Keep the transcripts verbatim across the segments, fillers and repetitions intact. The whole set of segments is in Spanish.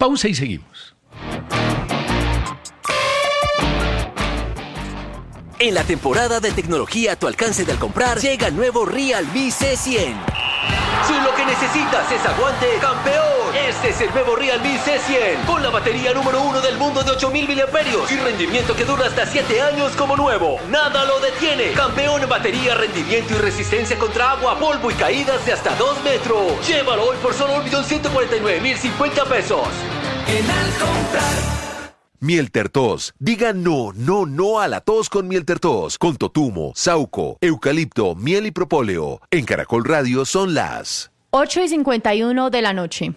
Pausa y seguimos. En la temporada de tecnología a tu alcance de al comprar, llega el nuevo Realme C cien. Si lo que necesitas es aguante, ¡campeón! Este es el nuevo Realme C cien, con la batería número uno del mundo de ocho mil miliamperios y rendimiento que dura hasta siete años como nuevo. ¡Nada lo detiene! Campeón en batería, rendimiento y resistencia contra agua, polvo y caídas de hasta dos metros. Llévalo hoy por solo un millón ciento cuarenta y nueve mil cincuenta pesos. En al comprar. Mieltertos. Diga no, no, no a la tos con Mieltertos. Con totumo, sauco, eucalipto, miel y propóleo. En Caracol Radio son las ocho y cincuenta y uno de la noche.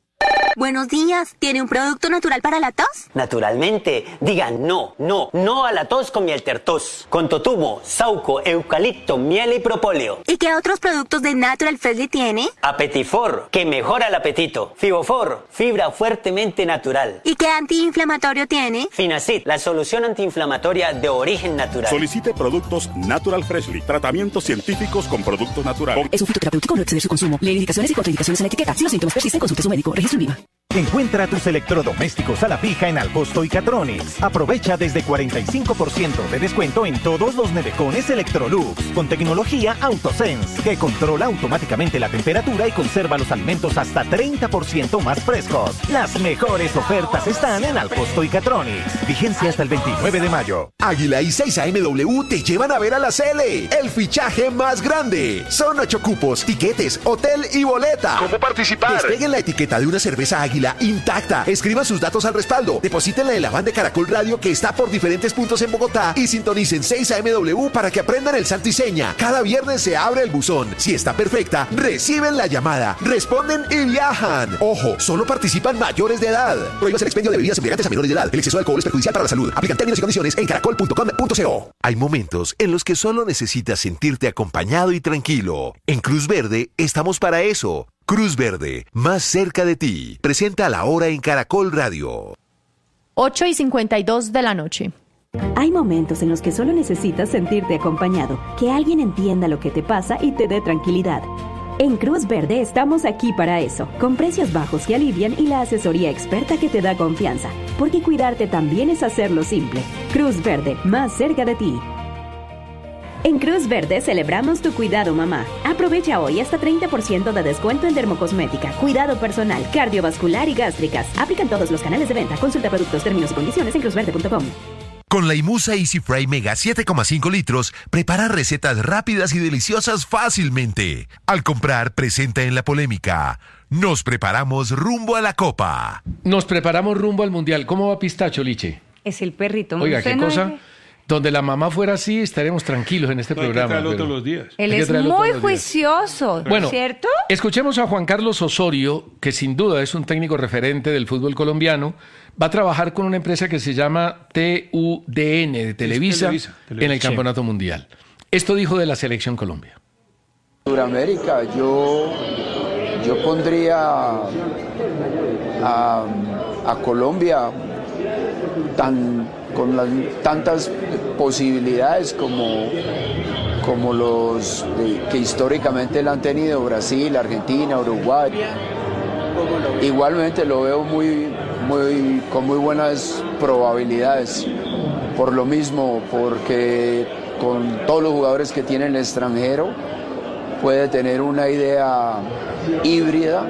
Buenos días, ¿tiene un producto natural para la tos? Naturalmente, digan no, no, no a la tos con Mieltertos. Con totumo, sauco, eucalipto, miel y propóleo. ¿Y qué otros productos de Natural Freshly tiene? Apetifor, que mejora el apetito. Fibofor, fibra fuertemente natural. ¿Y qué antiinflamatorio tiene? Finacid, la solución antiinflamatoria de origen natural. Solicite productos Natural Freshly, tratamientos científicos con productos naturales. Es un fitoterapéutico, no exceder su consumo. Lee indicaciones y contraindicaciones en la etiqueta. Si los síntomas persisten, consulte a su médico. Registro INVIMA. Encuentra tus electrodomésticos a la fija en Alcosto y Catronics. Aprovecha desde cuarenta y cinco por ciento de descuento en todos los nevecones Electrolux con tecnología AutoSense que controla automáticamente la temperatura y conserva los alimentos hasta treinta por ciento más frescos. Las mejores ofertas están en Alcosto y Catronics. Vigencia hasta el veintinueve de mayo. Águila y seis A M W te llevan a ver a la Cele, el fichaje más grande. Son ocho cupos, tiquetes, hotel y boleta. ¿Cómo participar? Despeguen la etiqueta de una cerveza Águila intacta. Escriban sus datos al respaldo. Deposítenla en la van de Caracol Radio que está por diferentes puntos en Bogotá y sintonicen seis A M W para que aprendan el santo y seña. Cada viernes se abre el buzón. Si está perfecta, reciben la llamada, responden y viajan. Ojo, solo participan mayores de edad. Prohíbas el expendio de bebidas embriagantes a menores de edad. El exceso de alcohol es perjudicial para la salud. Aplican términos y condiciones en caracol punto com punto co. Hay momentos en los que solo necesitas sentirte acompañado y tranquilo. En Cruz Verde estamos para eso. Cruz Verde, más cerca de ti. Presenta la hora en Caracol Radio. ocho y cincuenta y dos de la noche. Hay momentos en los que solo necesitas sentirte acompañado, que alguien entienda lo que te pasa y te dé tranquilidad. En Cruz Verde estamos aquí para eso, con precios bajos que alivian y la asesoría experta que te da confianza, porque cuidarte también es hacerlo simple. Cruz Verde, más cerca de ti. En Cruz Verde celebramos tu cuidado, mamá. Aprovecha hoy hasta treinta por ciento de descuento en dermocosmética, cuidado personal, cardiovascular y gástricas. Aplican todos los canales de venta. Consulta productos, términos y condiciones en cruz verde punto com. Con la Imusa Easy Fry Mega siete coma cinco litros, prepara recetas rápidas y deliciosas fácilmente. Al comprar, presenta en la polémica. Nos preparamos rumbo a la Copa. Nos preparamos rumbo al Mundial. ¿Cómo va Pistacho, Liche? Es el perrito. Oiga, qué no cosa... deje... Donde la mamá fuera así, estaremos tranquilos en este no, programa. Hay que traerlo pero... todos los días. Él es muy juicioso, bueno, ¿cierto? Escuchemos a Juan Carlos Osorio, que sin duda es un técnico referente del fútbol colombiano. Va a trabajar con una empresa que se llama T U D N de Televisa, Televisa, Televisa en el sí. Campeonato Mundial. Esto dijo de la Selección Colombia. Suramérica, yo, yo pondría a, a Colombia tan... con las, tantas posibilidades como, como los de, que históricamente la han tenido Brasil, Argentina, Uruguay. Igualmente lo veo muy, muy, con muy buenas probabilidades, por lo mismo, porque con todos los jugadores que tiene el extranjero puede tener una idea híbrida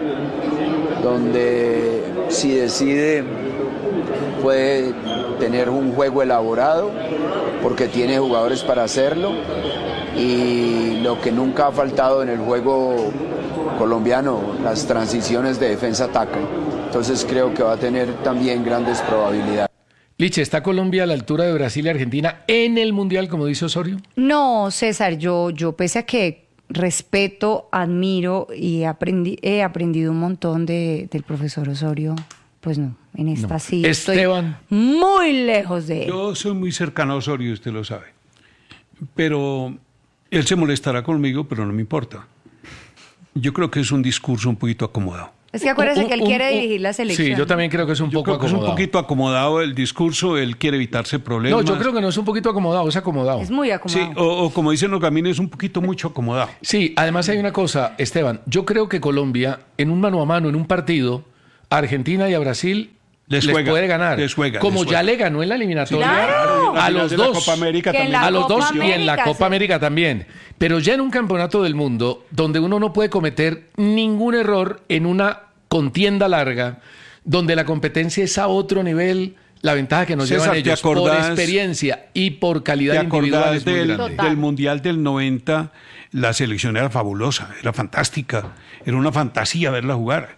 donde si decide puede tener un juego elaborado porque tiene jugadores para hacerlo y lo que nunca ha faltado en el juego colombiano, las transiciones de defensa-ataque. Entonces creo que va a tener también grandes probabilidades. Liche, ¿está Colombia a la altura de Brasil y Argentina en el Mundial, como dice Osorio? No, César, yo, yo pese a que respeto, admiro y aprendi, he aprendido un montón de, del profesor Osorio, pues no, en esta no. sí Esteban. Estoy muy lejos de él. Yo soy muy cercano a Osorio, usted lo sabe. Pero él se molestará conmigo, pero no me importa. Yo creo que es un discurso un poquito acomodado. Es que acuérdese un, que él un, quiere un, dirigir la selección. Sí, yo también creo que es un yo poco creo que acomodado. Es un poquito acomodado el discurso, él quiere evitarse problemas. No, yo creo que no es un poquito acomodado, es acomodado. Es muy acomodado. Sí, o, o como dicen los gamines, es un poquito mucho acomodado. Sí, además hay una cosa, Esteban, yo creo que Colombia, en un mano a mano, en un partido, a Argentina y a Brasil les, les juega, puede ganar. Les juega, como les ya juega. le ganó en la eliminatoria Claro. a los dos. Copa América también. A los Copa dos América, y en la Copa sí. América también. Pero ya en un campeonato del mundo donde uno no puede cometer ningún error en una contienda larga, donde la competencia es a otro nivel, la ventaja que nos César, llevan ellos ¿te acordás, por experiencia y por calidad ¿te individual acordás es muy del, grande. del Mundial del noventa? La selección era fabulosa, era fantástica, era una fantasía verla jugar.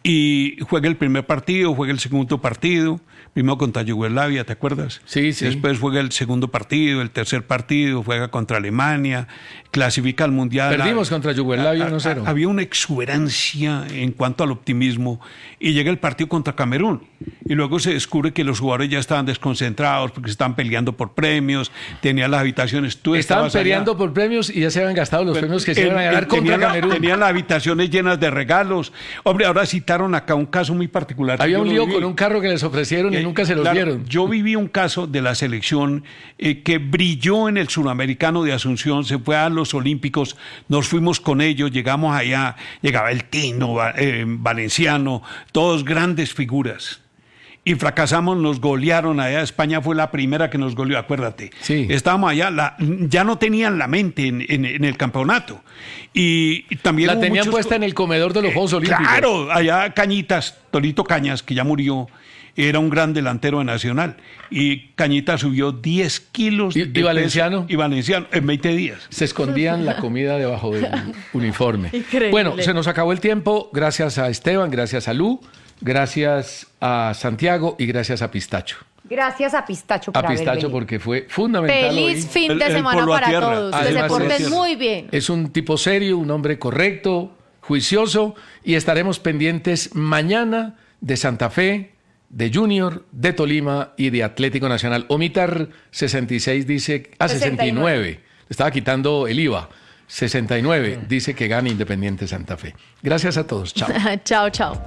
Y juega el primer partido, juega el segundo partido, primero contra Yugoslavia, ¿te acuerdas? Sí, sí. Después juega el segundo partido, el tercer partido, juega contra Alemania, clasifica al Mundial. Perdimos a, contra Yugoslavia a, uno cero. a, había una exuberancia en cuanto al optimismo y llega el partido contra Camerún y luego se descubre que los jugadores ya estaban desconcentrados porque estaban peleando por premios, tenían las habitaciones, tú Estaban estabas peleando allá. por premios y ya se habían gastado los Pero premios que se el- iban a ganar el- contra tenían la- Camerún. Tenían las habitaciones llenas de regalos. Hombre, ahora citaron acá un caso muy particular. Había Yo un lo lío viví. con un carro que les ofrecieron y Eh, nunca se los claro, dieron. Yo viví un caso de la selección eh, que brilló en el Suramericano de Asunción, se fue a los Olímpicos, nos fuimos con ellos, llegamos allá, llegaba el Tino, Va- eh, Valenciano, todos grandes figuras. Y fracasamos, nos golearon allá. España fue la primera que nos goleó, acuérdate. Sí. Estábamos allá, la- ya no tenían la mente en, en- en el campeonato. Y, y también La hubo tenían muchos- puesta en el comedor de los Juegos Olímpicos. Claro, allá Cañitas, Torito Cañas, que ya murió, era un gran delantero de Nacional. Y Cañitas subió diez kilos. ¿Y- de y Valenciano? peso. Y Valenciano, en veinte días. Se escondían la comida debajo del uniforme. Increíble. Bueno, se nos acabó el tiempo. Gracias a Esteban, gracias a Lu, gracias a Santiago y gracias a Pistacho. Gracias a Pistacho por A haber Pistacho venido. porque fue fundamental hoy. Feliz fin El- de el semana polo a para tierra. todos. Que se Además, porten es- muy bien. Es un tipo serio, un hombre correcto, juicioso y estaremos pendientes mañana de Santa Fe, de Junior, de Tolima y de Atlético Nacional. Omitar sesenta y seis dice, a sesenta y nueve, estaba quitando el I V A. sesenta y nueve dice que gana Independiente Santa Fe. Gracias a todos, chao. Chao, chao.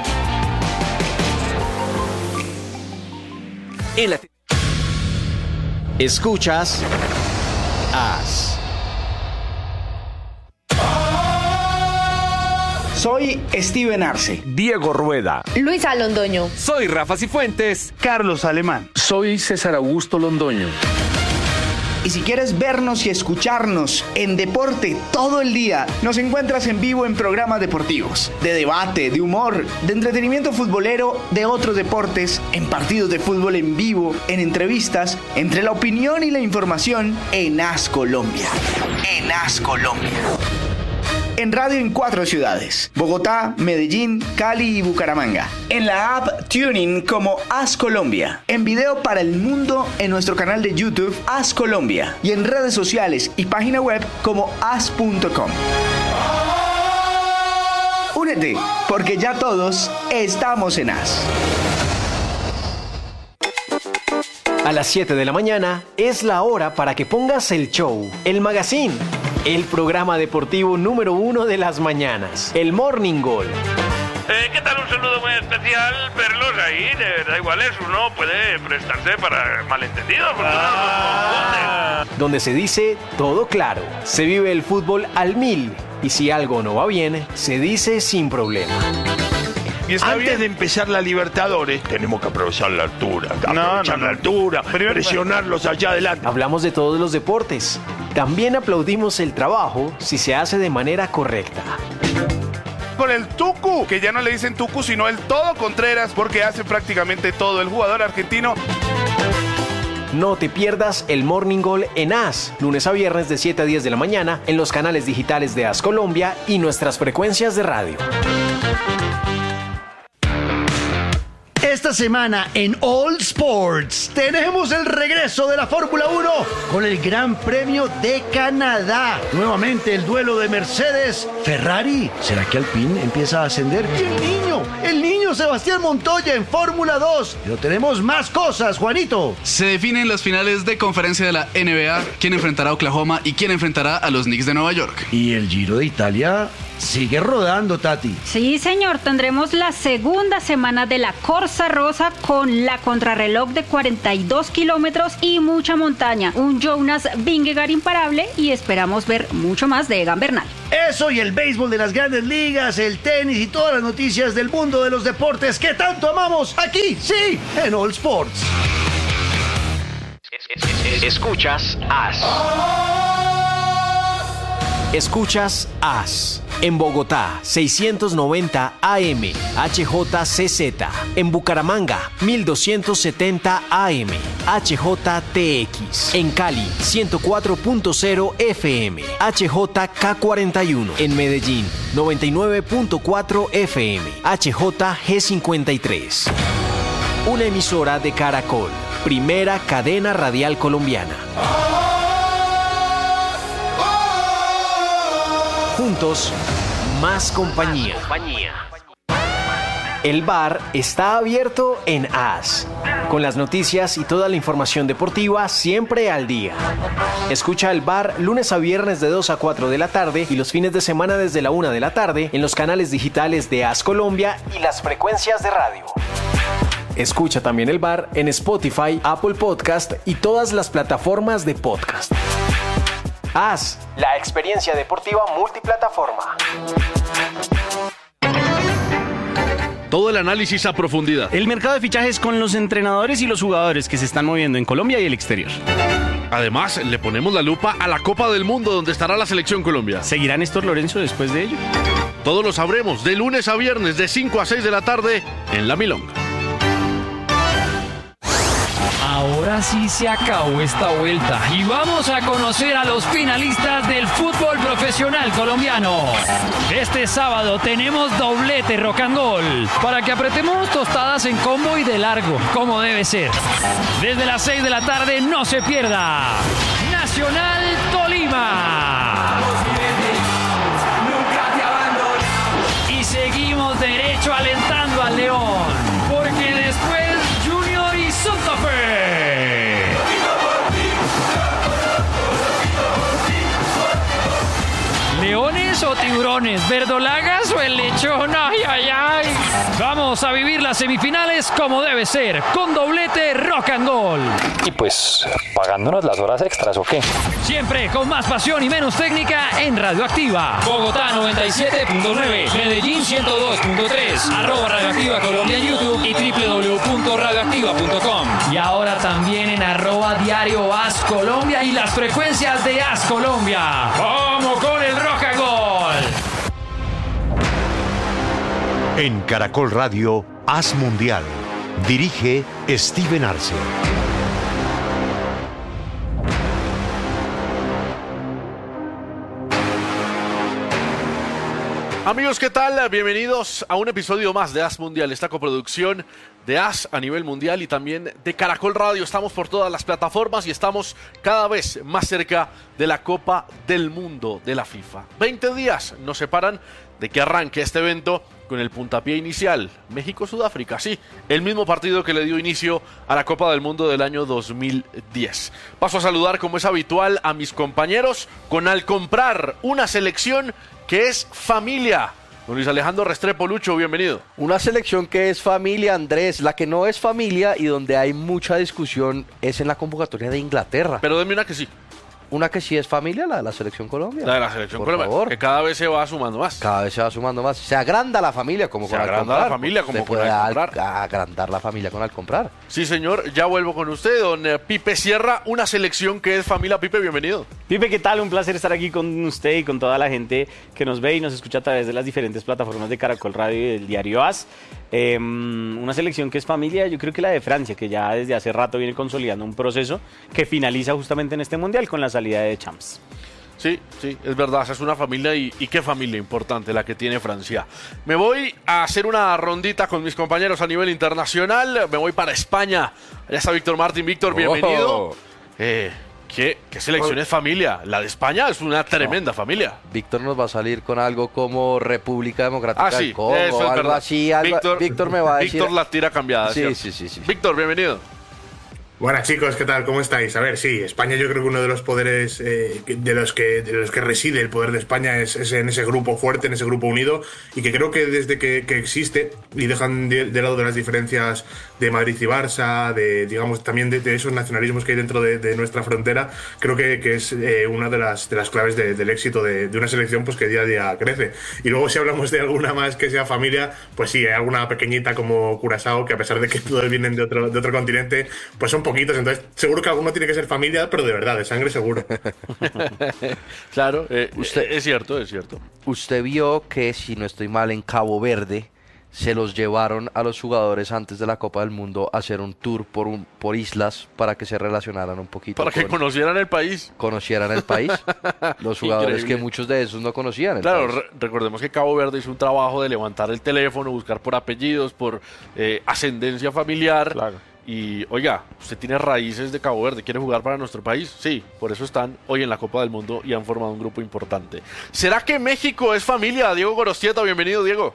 En la... Escuchas As. Soy Steven Arce. Diego Rueda. Luisa Londoño. Soy Rafa Cifuentes. Carlos Alemán. Soy César Augusto Londoño. Y si quieres vernos y escucharnos en deporte todo el día, nos encuentras en vivo en programas deportivos, de debate, de humor, de entretenimiento futbolero, de otros deportes, en partidos de fútbol en vivo, en entrevistas, entre la opinión y la información en As Colombia. En As Colombia. En radio en cuatro ciudades: Bogotá, Medellín, Cali y Bucaramanga. En la app Tuning como As Colombia. En video para el mundo en nuestro canal de YouTube As Colombia. Y en redes sociales y página web como as punto com. Únete, porque ya todos estamos en As. A las siete de la mañana es la hora para que pongas el show, el magazine, el programa deportivo número uno de las mañanas, el Morning Goal. Eh, ¿Qué tal? Un saludo muy especial, verlos ahí, de verdad, igual eso, ¿no? Puede prestarse para malentendidos, porque uno los confunde. Donde se dice todo claro, se vive el fútbol al mil y si algo no va bien, se dice sin problema. Antes de empezar la Libertadores, tenemos que aprovechar la altura, aprovechar no, no. la altura, presionarlos allá adelante. Hablamos de todos los deportes. También aplaudimos el trabajo si se hace de manera correcta. Con el Tucu, que ya no le dicen Tucu, sino el Todo Contreras, porque hace prácticamente todo el jugador argentino. No te pierdas el Morning Goal en As, lunes a viernes de siete a diez de la mañana en los canales digitales de As Colombia y nuestras frecuencias de radio. Esta semana en All Sports tenemos el regreso de la Fórmula uno con el Gran Premio de Canadá. Nuevamente el duelo de Mercedes-Ferrari. ¿Será que Alpine empieza a ascender? Y el niño, el niño Sebastián Montoya en Fórmula dos. Pero tenemos más cosas, Juanito. Se definen las finales de conferencia de la N B A, quién enfrentará a Oklahoma y quién enfrentará a los Knicks de Nueva York. Y el Giro de Italia sigue rodando, Tati. Sí, señor, tendremos la segunda semana de la Corsa Rosa con la contrarreloj de cuarenta y dos kilómetros y mucha montaña. Un Jonas Vingegaard imparable y esperamos ver mucho más de Egan Bernal. Eso y el béisbol de las grandes ligas, el tenis y todas las noticias del mundo de los deportes que tanto amamos aquí, sí, en All Sports. Escuchas A S. Escuchas A S. En Bogotá, seiscientos noventa A M, H J C Z. En Bucaramanga, mil doscientos setenta A M, H J T X. En Cali, ciento cuatro punto cero F M, H J K cuarenta y uno. En Medellín, noventa y nueve punto cuatro F M, H J G cincuenta y tres. Una emisora de Caracol, primera cadena radial colombiana. Juntos, más compañía. El bar está abierto en A S, con las noticias y toda la información deportiva siempre al día. Escucha el bar lunes a viernes de dos a cuatro de la tarde y los fines de semana desde la una de la tarde en los canales digitales de A S Colombia y las frecuencias de radio. Escucha también el bar en Spotify, Apple Podcast y todas las plataformas de podcast. A S, la experiencia deportiva multiplataforma. Todo el análisis a profundidad. El mercado de fichajes con los entrenadores y los jugadores que se están moviendo en Colombia y el exterior. Además, le ponemos la lupa a la Copa del Mundo, donde estará la Selección Colombia. ¿Seguirá Néstor Lorenzo después de ello? Todo lo sabremos de lunes a viernes de cinco a seis de la tarde en La Milonga. Ahora sí se acabó esta vuelta y vamos a conocer a los finalistas del fútbol profesional colombiano. Este sábado tenemos doblete rock and roll para que apretemos tostadas en combo y de largo, como debe ser. Desde las seis de la tarde no se pierda Nacional Tolima. Y seguimos derecho alentando al León, porque después Junior y Santa Fe. ¿Leones o tiburones? ¿Verdolagas o el lechón? ¡Ay, ay, ay! Vamos a vivir las semifinales como debe ser, con doblete rock and roll. Y pues, pagándonos las horas extras, ¿o qué? Siempre con más pasión y menos técnica en Radioactiva. Bogotá noventa y siete punto nueve, Medellín ciento dos punto tres, arroba Radioactiva Colombia en YouTube y doble u doble u doble u punto radioactiva punto com. Y ahora también en arroba diario A S Colombia y las frecuencias de A S Colombia. ¡Vamos con el rock and roll! En Caracol Radio, A S Mundial. Dirige Steven Arce. Amigos, ¿qué tal? Bienvenidos a un episodio más de A S Mundial, esta coproducción de A S a nivel mundial y también de Caracol Radio. Estamos por todas las plataformas y estamos cada vez más cerca de la Copa del Mundo de la FIFA. veinte días nos separan de que arranque este evento con el puntapié inicial. México-Sudáfrica, sí, el mismo partido que le dio inicio a la Copa del Mundo del año dos mil diez. Paso a saludar, como es habitual, a mis compañeros con Al Comprar, una selección que es familia. Don Luis Alejandro Restrepo, Lucho, bienvenido. Una selección que es familia, Andrés. La que no es familia y donde hay mucha discusión es en la convocatoria de Inglaterra. Pero deme una que sí. Una que sí es familia, la de la Selección Colombia. La de la Selección Por Colombia, favor. que cada vez se va sumando más. Cada vez se va sumando más. Se agranda la familia como Se con Al agranda Comprar. la familia como Se con puede Al Comprar. al- agrandar la familia con Al Comprar. Sí, señor, ya vuelvo con usted, don eh, Pipe Sierra, una selección que es familia. Pipe, bienvenido. Pipe, ¿qué tal? Un placer estar aquí con usted y con toda la gente que nos ve y nos escucha a través de las diferentes plataformas de Caracol Radio y del diario A S. Eh, una selección que es familia, yo creo que la de Francia, que ya desde hace rato viene consolidando un proceso que finaliza justamente en este Mundial con la salida de Champs. Sí, sí, es verdad, es una familia y, y qué familia importante la que tiene Francia. Me voy a hacer una rondita con mis compañeros a nivel internacional, me voy para España. Allá está Víctor Martín. Víctor, bienvenido. Oh. Eh, ¿qué, ¿Qué selección es familia? La de España es una tremenda familia. Víctor nos va a salir con algo como República Democrática Ah, sí, del Congo, eso es algo verdad. así. Algo, Víctor, Víctor me va a decir... Víctor la tira cambiada, Sí, ¿cierto? sí, sí, sí. Víctor, bienvenido. Buenas chicos, ¿qué tal? ¿Cómo estáis? A ver, sí, España yo creo que uno de los poderes eh, de los que de los que reside el poder de España es, es en ese grupo fuerte, en ese grupo unido, y que creo que desde que, que existe y dejan de, de lado de las diferencias de Madrid y Barça, de digamos también de, de esos nacionalismos que hay dentro de, de nuestra frontera, creo que, que es eh, una de las de las claves de, del éxito de, de una selección pues que día a día crece. Y luego si hablamos de alguna más que sea familia, pues sí, hay alguna pequeñita como Curazao que a pesar de que todos vienen de otro de otro continente, pues son poquitos, entonces seguro que alguno tiene que ser familia, pero de verdad, de sangre seguro. Claro, eh, usted, es cierto, es cierto. Usted vio que, si no estoy mal, en Cabo Verde se los llevaron a los jugadores antes de la Copa del Mundo a hacer un tour por un, por islas para que se relacionaran un poquito. Para que con, conocieran el país. Conocieran el país. Los jugadores Increíble. Que muchos de esos no conocían el Claro, país. Re recordemos que Cabo Verde hizo un trabajo de levantar el teléfono, buscar por apellidos, por eh, ascendencia familiar. Claro. Y, oiga, usted tiene raíces de Cabo Verde, ¿quiere jugar para nuestro país? Sí, por eso están hoy en la Copa del Mundo y han formado un grupo importante. ¿Será que México es familia? Diego Gorostieta, bienvenido, Diego.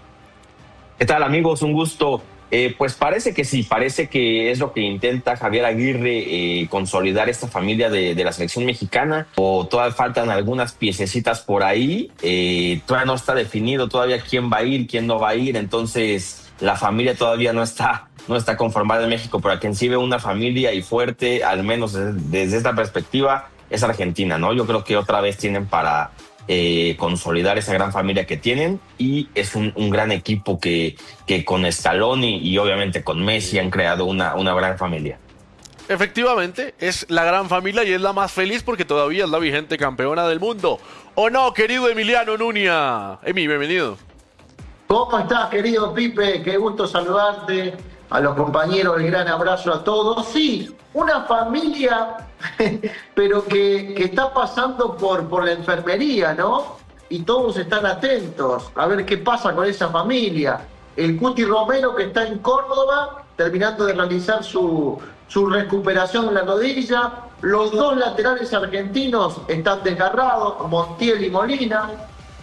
¿Qué tal, amigos? Un gusto. Eh, pues parece que sí, parece que es lo que intenta Javier Aguirre, eh, consolidar esta familia de, de la selección mexicana, o todavía faltan algunas piececitas por ahí, eh, todavía no está definido todavía quién va a ir, quién no va a ir, entonces la familia todavía no está, no está conformada en México, pero a quien sí ve una familia y fuerte, al menos desde, desde esta perspectiva, es Argentina, ¿no? Yo creo que otra vez tienen para Eh, consolidar esa gran familia que tienen, y es un, un gran equipo que, que con Scaloni y obviamente con Messi han creado una, una gran familia. Efectivamente, es la gran familia y es la más feliz porque todavía es la vigente campeona del mundo. ¿O no, querido Emiliano Nuña? Emi, bienvenido. ¿Cómo estás, querido Pipe? Qué gusto saludarte, a los compañeros, el gran abrazo a todos. Sí, una familia, pero que, que está pasando por, por la enfermería, ¿no? Y todos están atentos a ver qué pasa con esa familia. El Cuti Romero, que está en Córdoba, terminando de realizar su, su recuperación en la rodilla. Los dos laterales argentinos están desgarrados, Montiel y Molina.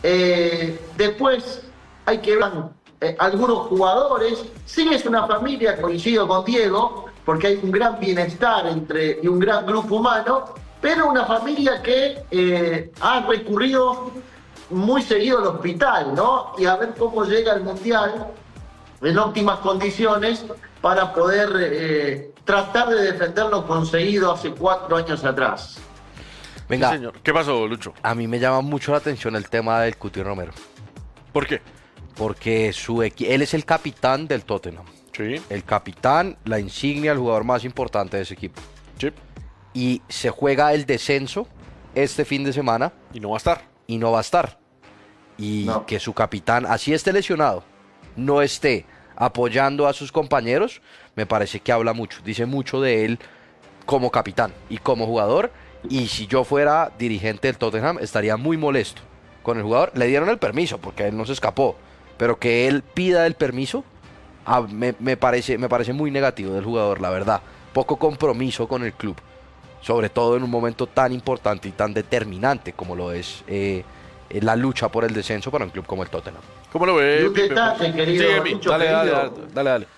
Eh, después hay que ver eh, algunos jugadores. Sí, es una familia, coincido con Diego, porque hay un gran bienestar entre, y un gran grupo humano, pero una familia que eh, ha recurrido muy seguido al hospital, ¿no? Y a ver cómo llega el Mundial en óptimas condiciones para poder eh, tratar de defender lo conseguido hace cuatro años atrás. Venga, sí, señor. ¿Qué pasó, Lucho? A mí me llama mucho la atención el tema del Cuti Romero. ¿Por qué? Porque su él es el capitán del Tottenham. Sí. El capitán, la insignia, el jugador más importante de ese equipo. Sí. Y se juega el descenso este fin de semana. Y no va a estar. Y no va a estar. Y no. Que su capitán, así esté lesionado, no esté apoyando a sus compañeros, me parece que habla mucho. Dice mucho de él como capitán y como jugador. Y si yo fuera dirigente del Tottenham, estaría muy molesto con el jugador. Le dieron el permiso porque él no se escapó. Pero que él pida el permiso, Ah, me, me, parece, me parece muy negativo del jugador, la verdad. Poco compromiso con el club, sobre todo en un momento tan importante y tan determinante como lo es eh, la lucha por el descenso para un club como el Tottenham. ¿Cómo lo ves? Un detalle, querido sí, Lucho. Dale, querido. dale, dale, dale.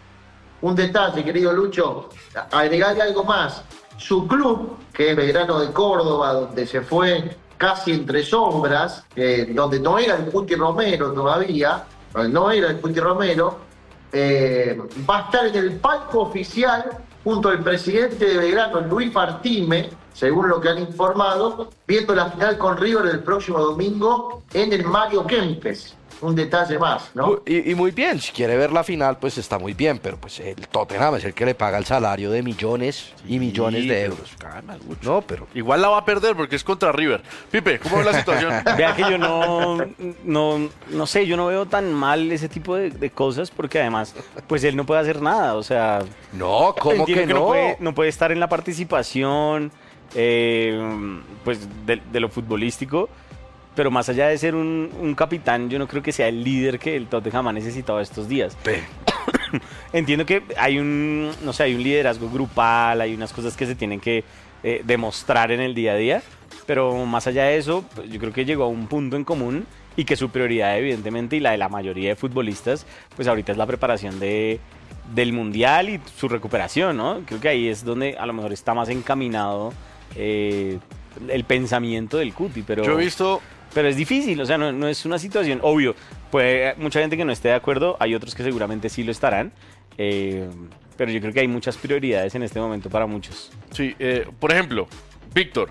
Un detalle, querido Lucho. Agregarle algo más. Su club, que es Belgrano de Córdoba, donde se fue casi entre sombras, eh, donde no era el Cuti Romero todavía, no era el Cuti Romero, Eh, va a estar en el palco oficial junto al presidente de Belgrano, Luis Martime, según lo que han informado, viendo la final con River el próximo domingo en el Mario Kempes. Un detalle más, ¿no? Y, y muy bien, si quiere ver la final, pues está muy bien, pero pues el Tottenham es el que le paga el salario de millones y millones sí, de euros. Calma, no, pero igual la va a perder porque es contra River. Pipe, ¿cómo ve la situación? Vea que yo no, no, no sé, yo no veo tan mal ese tipo de, de cosas porque además, pues él no puede hacer nada, o sea... No, ¿cómo que, que no? No puede, no puede estar en la participación, eh, pues, de, de lo futbolístico. Pero más allá de ser un, un capitán, yo no creo que sea el líder que el Tottenham ha necesitado estos días. Entiendo que hay un, no sé, hay un liderazgo grupal, hay unas cosas que se tienen que eh, demostrar en el día a día, pero más allá de eso, pues yo creo que llegó a un punto en común y que su prioridad, evidentemente, y la de la mayoría de futbolistas, pues ahorita es la preparación de, del Mundial y su recuperación, ¿no? Creo que ahí es donde a lo mejor está más encaminado eh, el pensamiento del Cuti, pero... Yo he visto... Pero es difícil, o sea, no, no es una situación, obvio, puede mucha gente que no esté de acuerdo, hay otros que seguramente sí lo estarán, eh, pero yo creo que hay muchas prioridades en este momento para muchos. Sí, eh, por ejemplo, Víctor,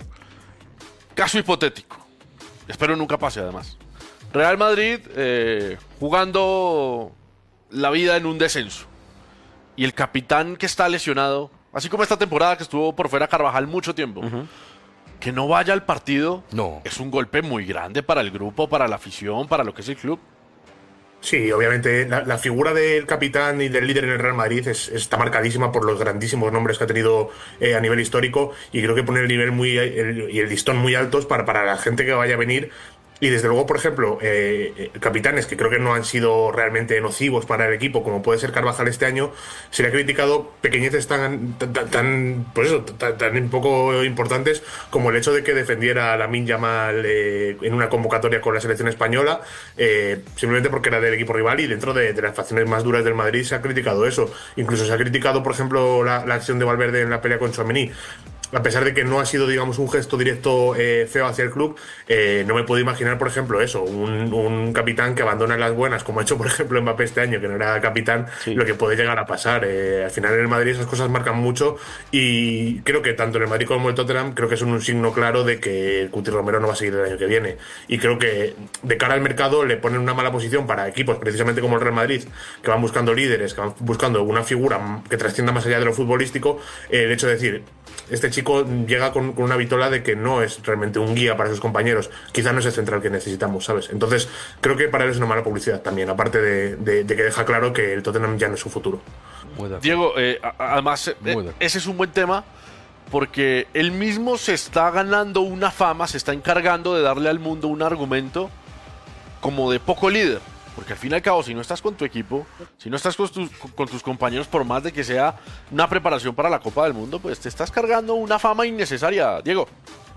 caso hipotético, espero nunca pase además. Real Madrid eh, jugando la vida en un descenso y el capitán que está lesionado, así como esta temporada que estuvo por fuera Carvajal mucho tiempo, uh-huh. que no vaya al partido, no. es un golpe muy grande para el grupo, para la afición, para lo que es el club. Sí, obviamente la, la figura del capitán y del líder en el Real Madrid es, está marcadísima por los grandísimos nombres que ha tenido eh, a nivel histórico, y creo que pone el nivel muy el, y el listón muy altos para, para la gente que vaya a venir. Y desde luego, por ejemplo, eh, capitanes que creo que no han sido realmente nocivos para el equipo, como puede ser Carvajal este año, se le ha criticado pequeñeces tan, tan, tan pues eso, tan, tan poco importantes como el hecho de que defendiera a Lamine Yamal eh, en una convocatoria con la selección española, eh, simplemente porque era del equipo rival, y dentro de, de las facciones más duras del Madrid se ha criticado eso. Incluso se ha criticado, por ejemplo, la, la acción de Valverde en la pelea con Tchouaméni. A pesar de que no ha sido, digamos, un gesto directo eh, feo hacia el club, eh, no me puedo imaginar, por ejemplo, eso, un, un capitán que abandona las buenas, como ha hecho, por ejemplo, Mbappé este año, que no era capitán, sí. Lo que puede llegar a pasar. Eh, al final en el Madrid esas cosas marcan mucho, y creo que tanto en el Madrid como en el Tottenham creo que son un signo claro de que el Cuti Romero no va a seguir el año que viene. Y creo que de cara al mercado le ponen una mala posición para equipos precisamente como el Real Madrid, que van buscando líderes, que van buscando una figura que trascienda más allá de lo futbolístico. Eh, el hecho de decir, este chico llega con, con una vitola de que no es realmente un guía para sus compañeros, quizás no es el central que necesitamos, ¿sabes? Entonces creo que para él es una mala publicidad también, aparte de, de, de que deja claro que el Tottenham ya no es su futuro. Diego, eh, además eh, ese es un buen tema, porque él mismo se está ganando una fama, se está encargando de darle al mundo un argumento como de poco líder. Porque al fin y al cabo, si no estás con tu equipo, si no estás con tus, con tus compañeros, por más de que sea una preparación para la Copa del Mundo, pues te estás cargando una fama innecesaria, Diego.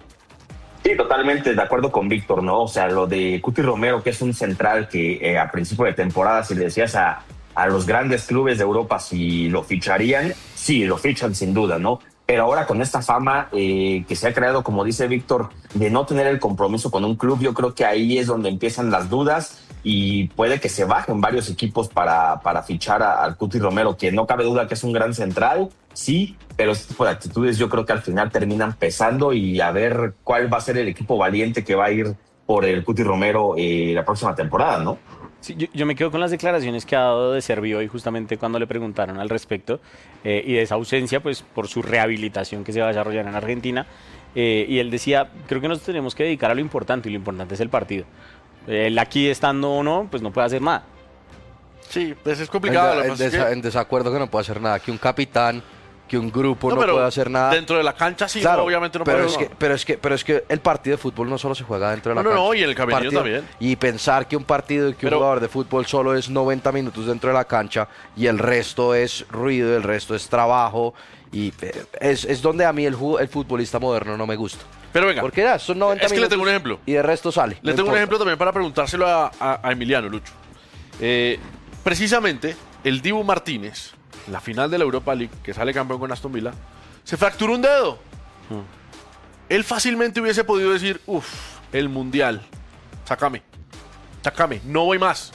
Sí, totalmente de acuerdo con Víctor, ¿no? O sea, lo de Cuti Romero, que es un central que eh, a principio de temporada, si le decías a, a los grandes clubes de Europa si lo ficharían, sí, lo fichan sin duda, ¿no? Pero ahora con esta fama eh, que se ha creado, como dice Víctor, de no tener el compromiso con un club, yo creo que ahí es donde empiezan las dudas, y puede que se bajen varios equipos para, para fichar al Cuti Romero, que no cabe duda que es un gran central, sí, pero este tipo de actitudes yo creo que al final terminan pesando, y a ver cuál va a ser el equipo valiente que va a ir por el Cuti Romero eh, la próxima temporada, ¿no? Sí, yo, yo me quedo con las declaraciones que ha dado de Servi hoy, justamente cuando le preguntaron al respecto, eh, y de esa ausencia, pues por su rehabilitación que se va a desarrollar en Argentina, eh, y él decía, creo que nos tenemos que dedicar a lo importante, y lo importante es el partido. Él aquí estando o no, pues no puede hacer nada. Sí, pues es complicado. En, en, desa- que... en desacuerdo que no puede hacer nada, que un capitán, que un grupo no, no puede hacer nada. Dentro de la cancha sí, claro, no, obviamente no pero puede es hacer que, pero es que Pero es que el partido de fútbol no solo se juega dentro de la no, cancha. No, no, y en el camerino partido, también. Y pensar que un partido y que pero, un jugador de fútbol solo es noventa minutos dentro de la cancha y el resto es ruido, el resto es trabajo, y es, es donde a mí el, el futbolista moderno no me gusta. Pero venga, porque ya, son noventa es que minutos le tengo un ejemplo. Y de resto sale. Le no tengo importa. un ejemplo también para preguntárselo a, a, a Emiliano, Lucho. Eh, precisamente, el Dibu Martínez, en la final de la Europa League, que sale campeón con Aston Villa, se fracturó un dedo. Hmm. Él fácilmente hubiese podido decir, uff, el Mundial, sácame, sácame, no voy más.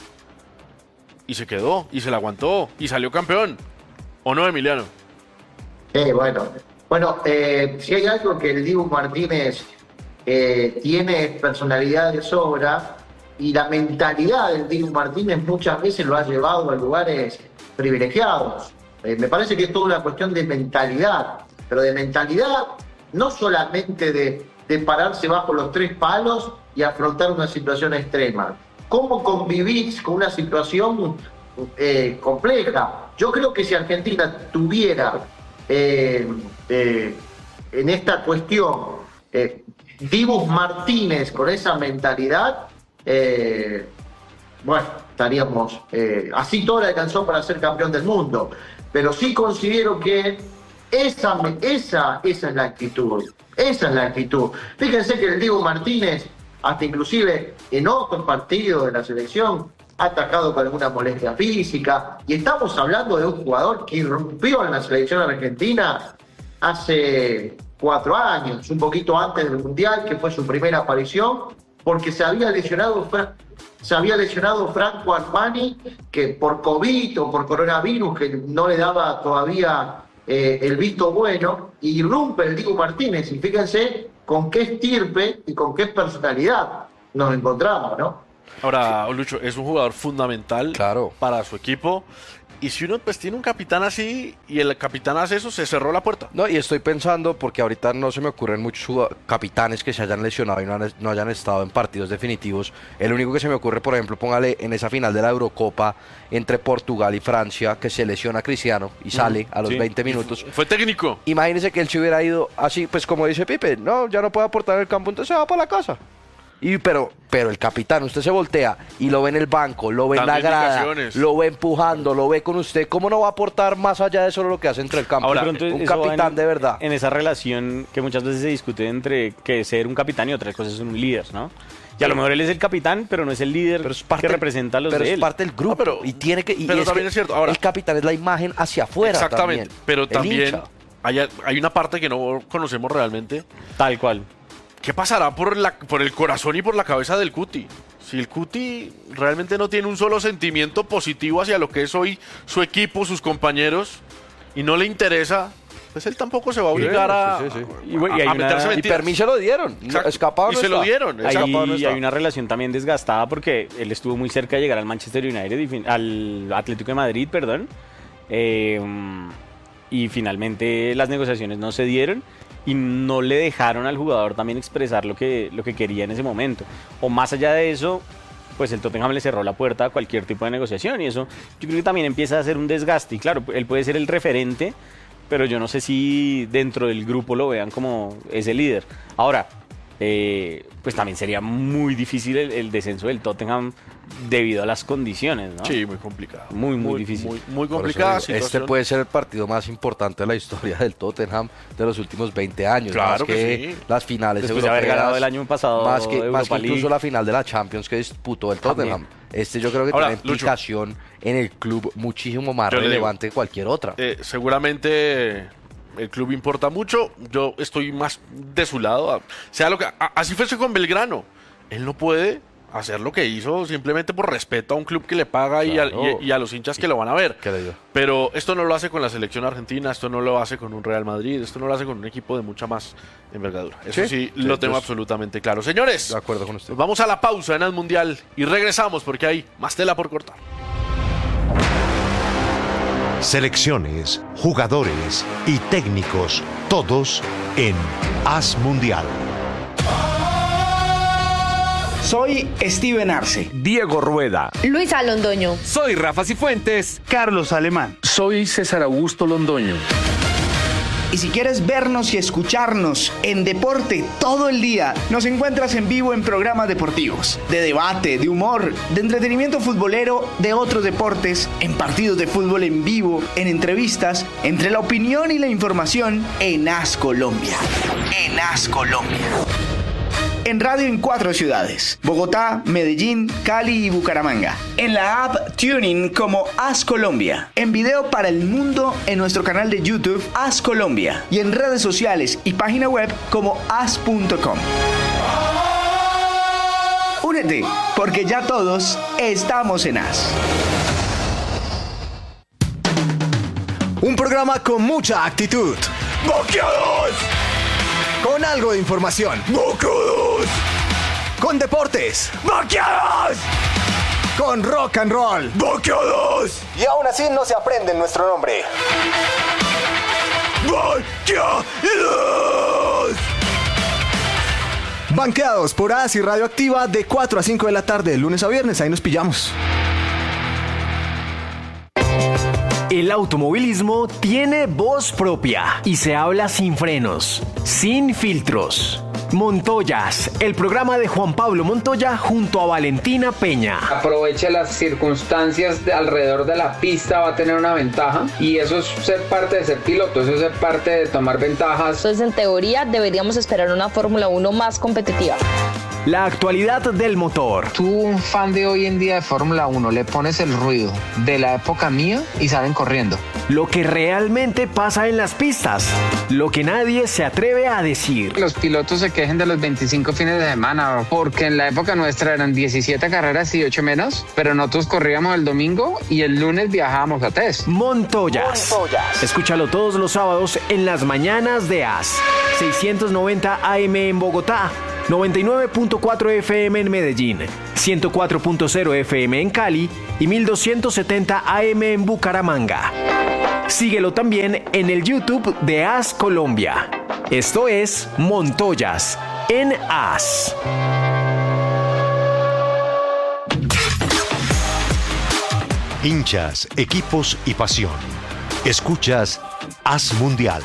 Y se quedó, y se la aguantó, y salió campeón. ¿O no, Emiliano? Eh, bueno, bueno eh, si hay algo que el Dibu Martínez eh, tiene personalidad de sobra, y la mentalidad del Dibu Martínez muchas veces lo ha llevado a lugares privilegiados. Eh, me parece que es toda una cuestión de mentalidad, pero de mentalidad no solamente de, de pararse bajo los tres palos y afrontar una situación extrema. ¿Cómo convivís con una situación eh, compleja? Yo creo que si Argentina tuviera eh, eh, en esta cuestión eh, Dibu Martínez con esa mentalidad, eh, bueno, estaríamos eh, así todo le alcanzó para ser campeón del mundo, pero sí considero que esa, esa, esa es la actitud, esa es la actitud. Fíjense que el Dibu Martínez, hasta inclusive en otros partidos de la selección, ha atacado con alguna molestia física, y estamos hablando de un jugador que irrumpió en la selección argentina hace cuatro años, un poquito antes del Mundial, que fue su primera aparición, porque se había lesionado, se había lesionado Franco Armani, que por COVID o por coronavirus, que no le daba todavía eh, el visto bueno, y irrumpe el Dibu Martínez, y fíjense con qué estirpe y con qué personalidad nos encontramos, ¿no? Ahora, Lucho, es un jugador fundamental claro. para su equipo. Y si uno pues tiene un capitán así y el capitán hace eso, se cerró la puerta. No, y estoy pensando, porque ahorita no se me ocurren muchos capitanes que se hayan lesionado y no, han, no hayan estado en partidos definitivos. El único que se me ocurre, por ejemplo, póngale en esa final de la Eurocopa entre Portugal y Francia, que se lesiona Cristiano y sale a los sí. veinte minutos. Fue técnico. Imagínese que él se hubiera ido así, pues como dice Pipe, no, ya no puede aportar en el campo, entonces se va para la casa. Y, pero, pero el capitán, usted se voltea y lo ve en el banco, lo ve en la grada, lo ve empujando, lo ve con usted. ¿Cómo no va a aportar más allá de solo lo que hace entre el campo? Ahora, un capitán en, de verdad. En esa relación que muchas veces se discute entre que ser un capitán y otras cosas es un líder, ¿no? Y a lo mejor él es el capitán, pero no es el líder pero es parte, que representa a los pero de él. Pero es parte del grupo. No, pero, y tiene que, y pero es también que es cierto. Ahora, el capitán es la imagen hacia afuera. Exactamente. También, pero también hay, hay una parte que no conocemos realmente. Tal cual. ¿Qué pasará por, la, por el corazón y por la cabeza del Cuti? Si el Cuti realmente no tiene un solo sentimiento positivo hacia lo que es hoy su equipo, sus compañeros, y no le interesa, pues él tampoco se va a obligar a, sí, sí, sí. Y, y, a, a meterse mentiras. Y permiso lo dieron. Exacto. Escapado y no se está. lo dieron. Ahí, no y hay una relación también desgastada porque él estuvo muy cerca de llegar al Manchester United, y fin, al Atlético de Madrid, perdón. Eh, y finalmente las negociaciones no se dieron. Y no le dejaron al jugador también expresar lo que, lo que quería en ese momento. O más allá de eso, pues el Tottenham le cerró la puerta a cualquier tipo de negociación. Y eso yo creo que también empieza a ser un desgaste. Y claro, él puede ser el referente, pero yo no sé si dentro del grupo lo vean como ese líder. Ahora, eh, pues también sería muy difícil el, el descenso del Tottenham debido a las condiciones, ¿no? Sí, muy complicado. Muy, muy, muy difícil. Muy, muy complicada digo, este puede ser el partido más importante de la historia del Tottenham de los últimos veinte años. Claro más que, que sí. Las finales Después europeas. De haber ganado el año pasado Más que, más que League. incluso la final de la Champions que disputó el Tottenham. También. Este yo creo que Ahora, tiene implicación Lucho, en el club muchísimo más relevante digo, que cualquier otra. Eh, seguramente el club importa mucho. Yo estoy más de su lado. Sea lo que, a, así fuese con Belgrano. Él no puede hacer lo que hizo simplemente por respeto a un club que le paga claro. y, a, y, y a los hinchas que lo van a ver. Pero esto no lo hace con la selección argentina, esto no lo hace con un Real Madrid, esto no lo hace con un equipo de mucha más envergadura. Eso sí, sí, sí lo tengo pues, absolutamente claro. Señores, de acuerdo con usted. Vamos a la pausa en el Mundial y regresamos porque hay más tela por cortar. Selecciones, jugadores y técnicos, todos en Haz Mundial. Soy Steven Arce. Diego Rueda. Luisa Londoño. Soy Rafa Cifuentes. Carlos Alemán. Soy César Augusto Londoño. Y si quieres vernos y escucharnos en deporte todo el día, nos encuentras en vivo en programas deportivos, de debate, de humor, de entretenimiento futbolero, de otros deportes, en partidos de fútbol en vivo, en entrevistas, entre la opinión y la información, en Haz Colombia. En Haz Colombia. En radio en cuatro ciudades: Bogotá, Medellín, Cali y Bucaramanga. En la app TuneIn como Haz Colombia. En video para el mundo en nuestro canal de YouTube Haz Colombia. Y en redes sociales y página web como haz punto com. Únete, porque ya todos estamos en Haz. Un programa con mucha actitud. ¡Boqueados! Con algo de información. ¡Boqueados! Con deportes. ¡Boqueados! Con rock and roll. ¡Boqueados! Y aún así no se aprende nuestro nombre. ¡Boqueados! Banqueados por Haz y Radioactiva de cuatro a cinco de la tarde, de lunes a viernes. Ahí nos pillamos. El automovilismo tiene voz propia y se habla sin frenos, sin filtros. Montoyas, el programa de Juan Pablo Montoya junto a Valentina Peña. Aproveche las circunstancias de alrededor de la pista, va a tener una ventaja y eso es ser parte de ser piloto, eso es ser parte de tomar ventajas. Entonces, en teoría, deberíamos esperar una Fórmula uno más competitiva. la actualidad del motor. Tú, un fan de hoy en día de Fórmula uno, le pones el ruido de la época mía y salen corriendo. Lo que realmente pasa en las pistas, lo que nadie se atreve a decir. Los pilotos se quejen de los veinticinco fines de semana, porque en la época nuestra eran diecisiete carreras y ocho menos, pero nosotros corríamos el domingo y el lunes viajábamos a test. Montoyas. Montoyas. Escúchalo todos los sábados en las mañanas de A S. seiscientos noventa A M en Bogotá, noventa y nueve punto cuatro F M en Medellín, ciento cuatro punto cero F M en Cali y mil doscientos setenta A M en Bucaramanga. Síguelo también en el YouTube de A S Colombia. Esto es Montoyas en A S. Hinchas, equipos y pasión. Escuchas A S Mundial.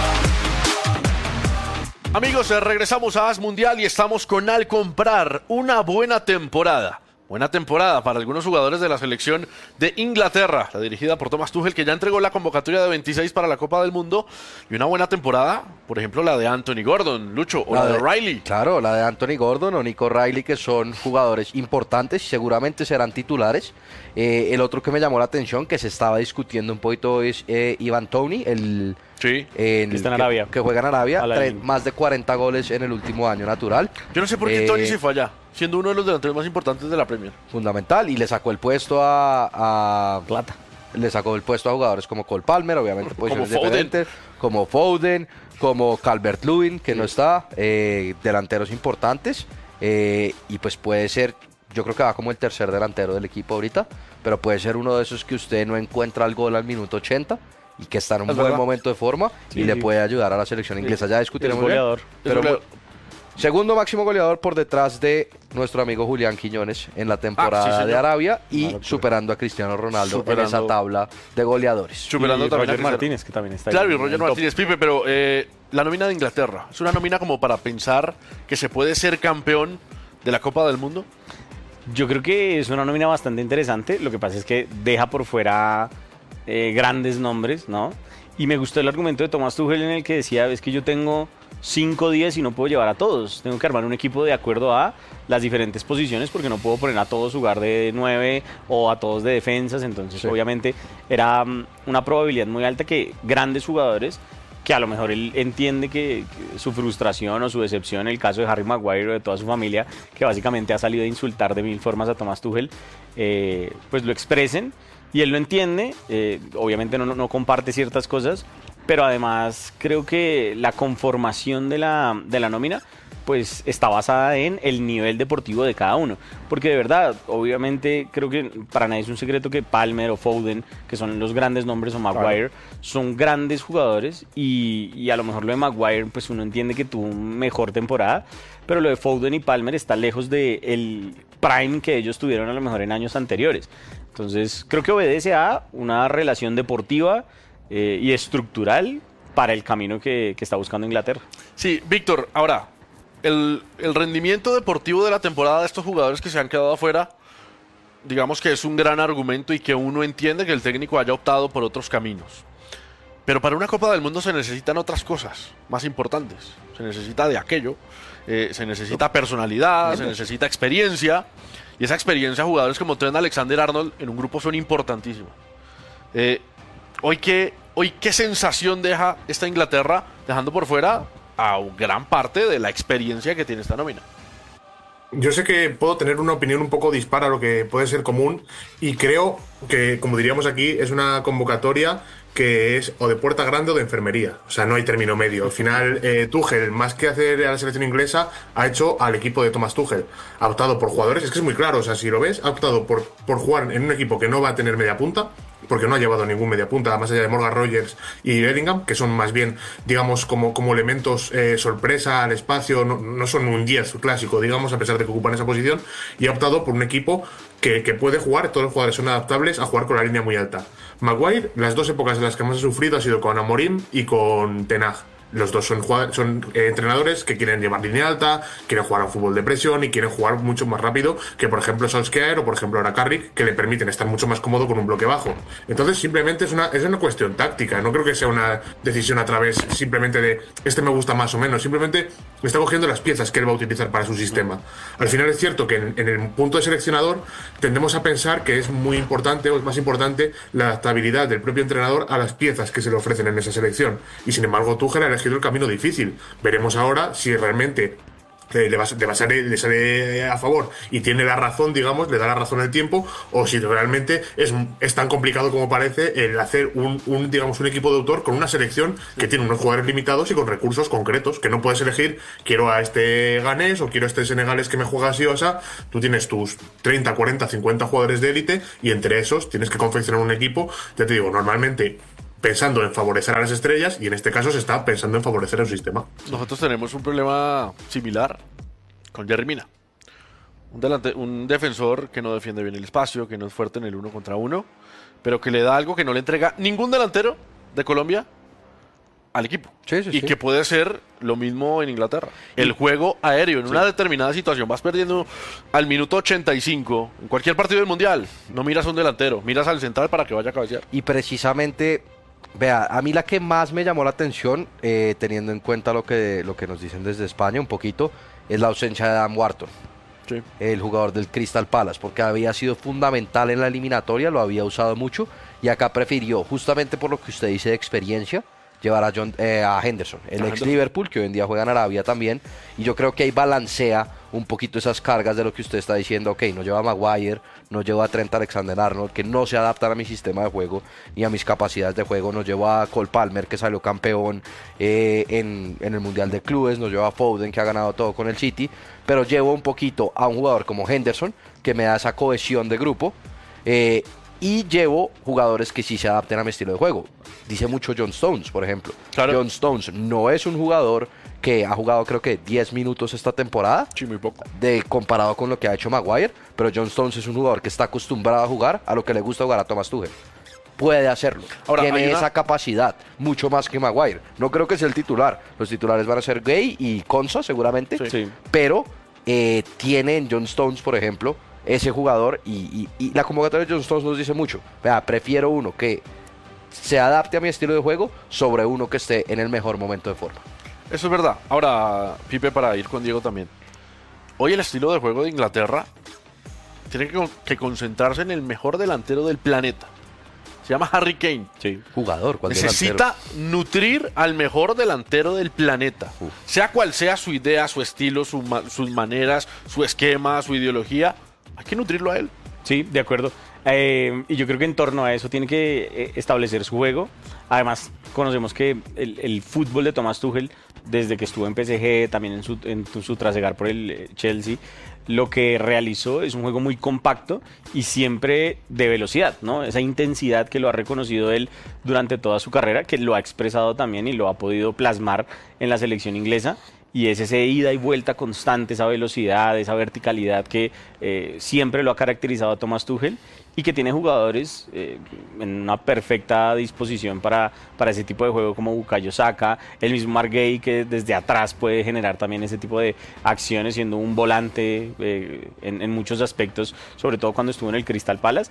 Amigos, regresamos a A S Mundial y estamos con Al Comprar. Una buena temporada. Buena temporada para algunos jugadores de la selección de Inglaterra, la dirigida por Thomas Tuchel, que ya entregó la convocatoria de veintiséis para la Copa del Mundo. Y una buena temporada, por ejemplo, la de Anthony Gordon, Lucho, o la, la de, de Riley. Claro, la de Anthony Gordon o Nico Riley, que son jugadores importantes y seguramente serán titulares. Eh, el otro que me llamó la atención, que se estaba discutiendo un poquito, es eh, Ivan Toney, el... Sí, en, que está en Arabia. Que, que juega en Arabia, tres, más de cuarenta goles en el último año natural. Yo no sé por qué eh, Toney se fue allá, siendo uno de los delanteros más importantes de la Premier. Fundamental, y le sacó el puesto a... a Plata. Le sacó el puesto a jugadores como Cole Palmer, obviamente posiciones como diferentes, como Foden, como Calvert-Lewin, que sí. no está, eh, delanteros importantes, eh, y pues puede ser, yo creo que va como el tercer delantero del equipo ahorita, pero puede ser uno de esos que usted no encuentra el gol al minuto ochenta, y que está en un es buen verdad. momento de forma sí, y le sí. puede ayudar a la selección inglesa. Ya discutiremos bien, goleador. pero goleador. segundo máximo goleador por detrás de nuestro amigo Julián Quiñones en la temporada ah, sí, de Arabia y superando a Cristiano Ronaldo superando. en esa tabla de goleadores. Superando y también Roger a Martínez, que también está claro, ahí. Claro, y Roger Martínez, Pipe, pero eh, la nómina de Inglaterra, ¿es una nómina como para pensar que se puede ser campeón de la Copa del Mundo? Yo creo que es una nómina bastante interesante. Lo que pasa es que deja por fuera eh, grandes nombres, ¿no? Y me gustó el argumento de Thomas Tuchel en el que decía, es que yo tengo cinco días y no puedo llevar a todos. Tengo que armar un equipo de acuerdo a las diferentes posiciones porque no puedo poner a todos jugar de nueve o a todos de defensas. Entonces, sí. obviamente, era um, una probabilidad muy alta que grandes jugadores, que a lo mejor él entiende que, que su frustración o su decepción, el caso de Harry Maguire o de toda su familia, que básicamente ha salido a insultar de mil formas a Thomas Tuchel, eh, pues lo expresen. Y él lo entiende, eh, obviamente no, no comparte ciertas cosas, pero además creo que la conformación de la, de la nómina pues está basada en el nivel deportivo de cada uno. Porque de verdad, obviamente creo que para nadie es un secreto que Palmer o Foden, que son los grandes nombres, o Maguire, claro. son grandes jugadores y, y a lo mejor lo de Maguire pues uno entiende que tuvo una mejor temporada, pero lo de Foden y Palmer está lejos del prime que ellos tuvieron a lo mejor en años anteriores. Entonces, creo que obedece a una relación deportiva eh, y estructural para el camino que, que está buscando Inglaterra. Sí, Víctor, ahora, el, el rendimiento deportivo de la temporada de estos jugadores que se han quedado afuera, digamos que es un gran argumento y que uno entiende que el técnico haya optado por otros caminos. Pero para una Copa del Mundo se necesitan otras cosas más importantes. Se necesita de aquello, eh, se necesita personalidad, se necesita experiencia. Y esa experiencia, jugadores como Trent Alexander-Arnold en un grupo son importantísimos. Eh, hoy, ¿qué, hoy, ¿qué sensación deja esta Inglaterra dejando por fuera a gran parte de la experiencia que tiene esta nómina? Yo sé que puedo tener una opinión un poco dispar a lo que puede ser común y creo que, como diríamos aquí, es una convocatoria que es o de puerta grande o de enfermería. O sea, no hay término medio. Al final, eh, Tuchel, más que hacer a la selección inglesa, ha hecho al equipo de Thomas Tuchel. Ha optado por jugadores, es que es muy claro, o sea, si lo ves, ha optado por, por jugar en un equipo que no va a tener media punta, porque no ha llevado ningún media punta, más allá de Morgan Rogers y Bellingham, que son más bien, digamos, como, como elementos eh, sorpresa al espacio, no, no son un diez clásico, digamos, a pesar de que ocupan esa posición, y ha optado por un equipo que, que puede jugar, todos los jugadores son adaptables a jugar con la línea muy alta. Maguire, las dos épocas de las que más ha sufrido ha sido con Amorim y con Ten Hag. Los dos son, son eh, entrenadores que quieren llevar línea alta, quieren jugar a fútbol de presión y quieren jugar mucho más rápido que, por ejemplo, Solskjaer o, por ejemplo, ahora Carrick, que le permiten estar mucho más cómodo con un bloque bajo. Entonces, simplemente es una, es una cuestión táctica. No creo que sea una decisión a través simplemente de este me gusta más o menos. Simplemente está cogiendo las piezas que él va a utilizar para su sistema. Al final es cierto que en, en el punto de seleccionador tendemos a pensar que es muy importante o es más importante la adaptabilidad del propio entrenador a las piezas que se le ofrecen en esa selección. Y sin embargo, Tuchel ha elegido el camino difícil. Veremos ahora si realmente eh, le, va, le, va a salir, le sale a favor y tiene la razón, digamos, le da la razón el tiempo, o si realmente es, es tan complicado como parece el hacer un, un, digamos, un equipo de autor con una selección que tiene unos jugadores limitados y con recursos concretos, que no puedes elegir, quiero a este ganés o quiero a este senegalés que me juega así o así. Tú tienes tus treinta, cuarenta, cincuenta jugadores de élite y entre esos tienes que confeccionar un equipo, ya te digo, normalmente pensando en favorecer a las estrellas, y en este caso se está pensando en favorecer el sistema. Nosotros tenemos un problema similar con Yerry Mina. Un, delante, un defensor que no defiende bien el espacio, que no es fuerte en el uno contra uno, pero que le da algo que no le entrega ningún delantero de Colombia al equipo. Sí, sí, y sí. que puede ser lo mismo en Inglaterra. El juego aéreo, en sí. una determinada situación, vas perdiendo al minuto ochenta y cinco, en cualquier partido del Mundial, no miras a un delantero, miras al central para que vaya a cabecear. Y precisamente, vea, a mí la que más me llamó la atención, eh, teniendo en cuenta lo que, lo que nos dicen desde España un poquito, es la ausencia de Adam Wharton. Sí. El jugador del Crystal Palace, porque había sido fundamental en la eliminatoria, lo había usado mucho, y acá prefirió, justamente por lo que usted dice de experiencia, llevar a, John, eh, a Henderson, el ex Liverpool, que hoy en día juega en Arabia también, y yo creo que ahí balancea un poquito esas cargas de lo que usted está diciendo. Ok, no lleva a Maguire, no lleva a Trent Alexander-Arnold, que no se adaptan a mi sistema de juego ni a mis capacidades de juego, nos lleva a Cole Palmer, que salió campeón eh, en, en el Mundial de Clubes, nos lleva a Foden, que ha ganado todo con el City, pero llevo un poquito a un jugador como Henderson, que me da esa cohesión de grupo, eh, y llevo jugadores que sí se adapten a mi estilo de juego. Dice mucho John Stones, por ejemplo. Claro. John Stones no es un jugador que ha jugado creo que diez minutos esta temporada. Sí, muy poco. De, comparado con lo que ha hecho Maguire, pero John Stones es un jugador que está acostumbrado a jugar a lo que le gusta jugar a Thomas Tuchel. Puede hacerlo. Ahora, tiene una... esa capacidad, mucho más que Maguire. No creo que sea el titular. Los titulares van a ser Gay y Konsa seguramente, sí. Sí. Pero eh, tienen John Stones, por ejemplo, ese jugador, y, y, y la convocatoria de John Stones nos dice mucho. Vea, prefiero uno que se adapte a mi estilo de juego sobre uno que esté en el mejor momento de forma. Eso es verdad. Ahora, Pipe, para ir con Diego también. Hoy el estilo de juego de Inglaterra tiene que, que concentrarse en el mejor delantero del planeta. Se llama Harry Kane. Sí, jugador. Necesita delantero? nutrir al mejor delantero del planeta. Uf. Sea cual sea su idea, su estilo, su, sus maneras, su esquema, su ideología, hay que nutrirlo a él. Sí, de acuerdo. Eh, y yo creo que en torno a eso tiene que eh, establecer su juego. Además, conocemos que el, el fútbol de Thomas Tuchel, desde que estuvo en P S G, también en su, en su trasegar por el eh, Chelsea, lo que realizó es un juego muy compacto y siempre de velocidad, ¿no? Esa intensidad que lo ha reconocido él durante toda su carrera, que lo ha expresado también y lo ha podido plasmar en la selección inglesa. Y es ese ida y vuelta constante, esa velocidad, esa verticalidad que eh, siempre lo ha caracterizado a Thomas Tuchel y que tiene jugadores eh, en una perfecta disposición para, para ese tipo de juego como Bukayo Saka, el mismo Mark Gay, que desde atrás puede generar también ese tipo de acciones siendo un volante eh, en, en muchos aspectos, sobre todo cuando estuvo en el Crystal Palace,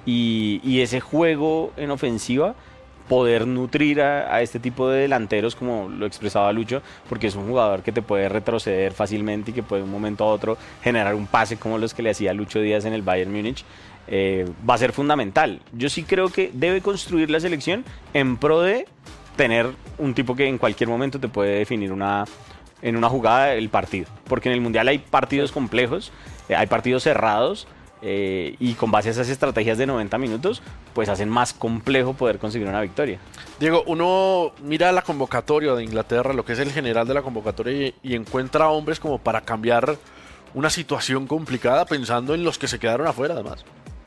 y, y ese juego en ofensiva, poder nutrir a, a este tipo de delanteros, como lo expresaba Lucho, porque es un jugador que te puede retroceder fácilmente y que puede de un momento a otro generar un pase como los que le hacía Lucho Díaz en el Bayern Múnich, eh, va a ser fundamental. Yo sí creo que debe construir la selección en pro de tener un tipo que en cualquier momento te puede definir una, en una jugada el partido, porque en el Mundial hay partidos complejos, eh, hay partidos cerrados, Eh, y con base a esas estrategias de noventa minutos, pues hacen más complejo poder conseguir una victoria. Diego, uno mira la convocatoria de Inglaterra, lo que es el general de la convocatoria, y, y encuentra hombres como para cambiar una situación complicada, pensando en los que se quedaron afuera además.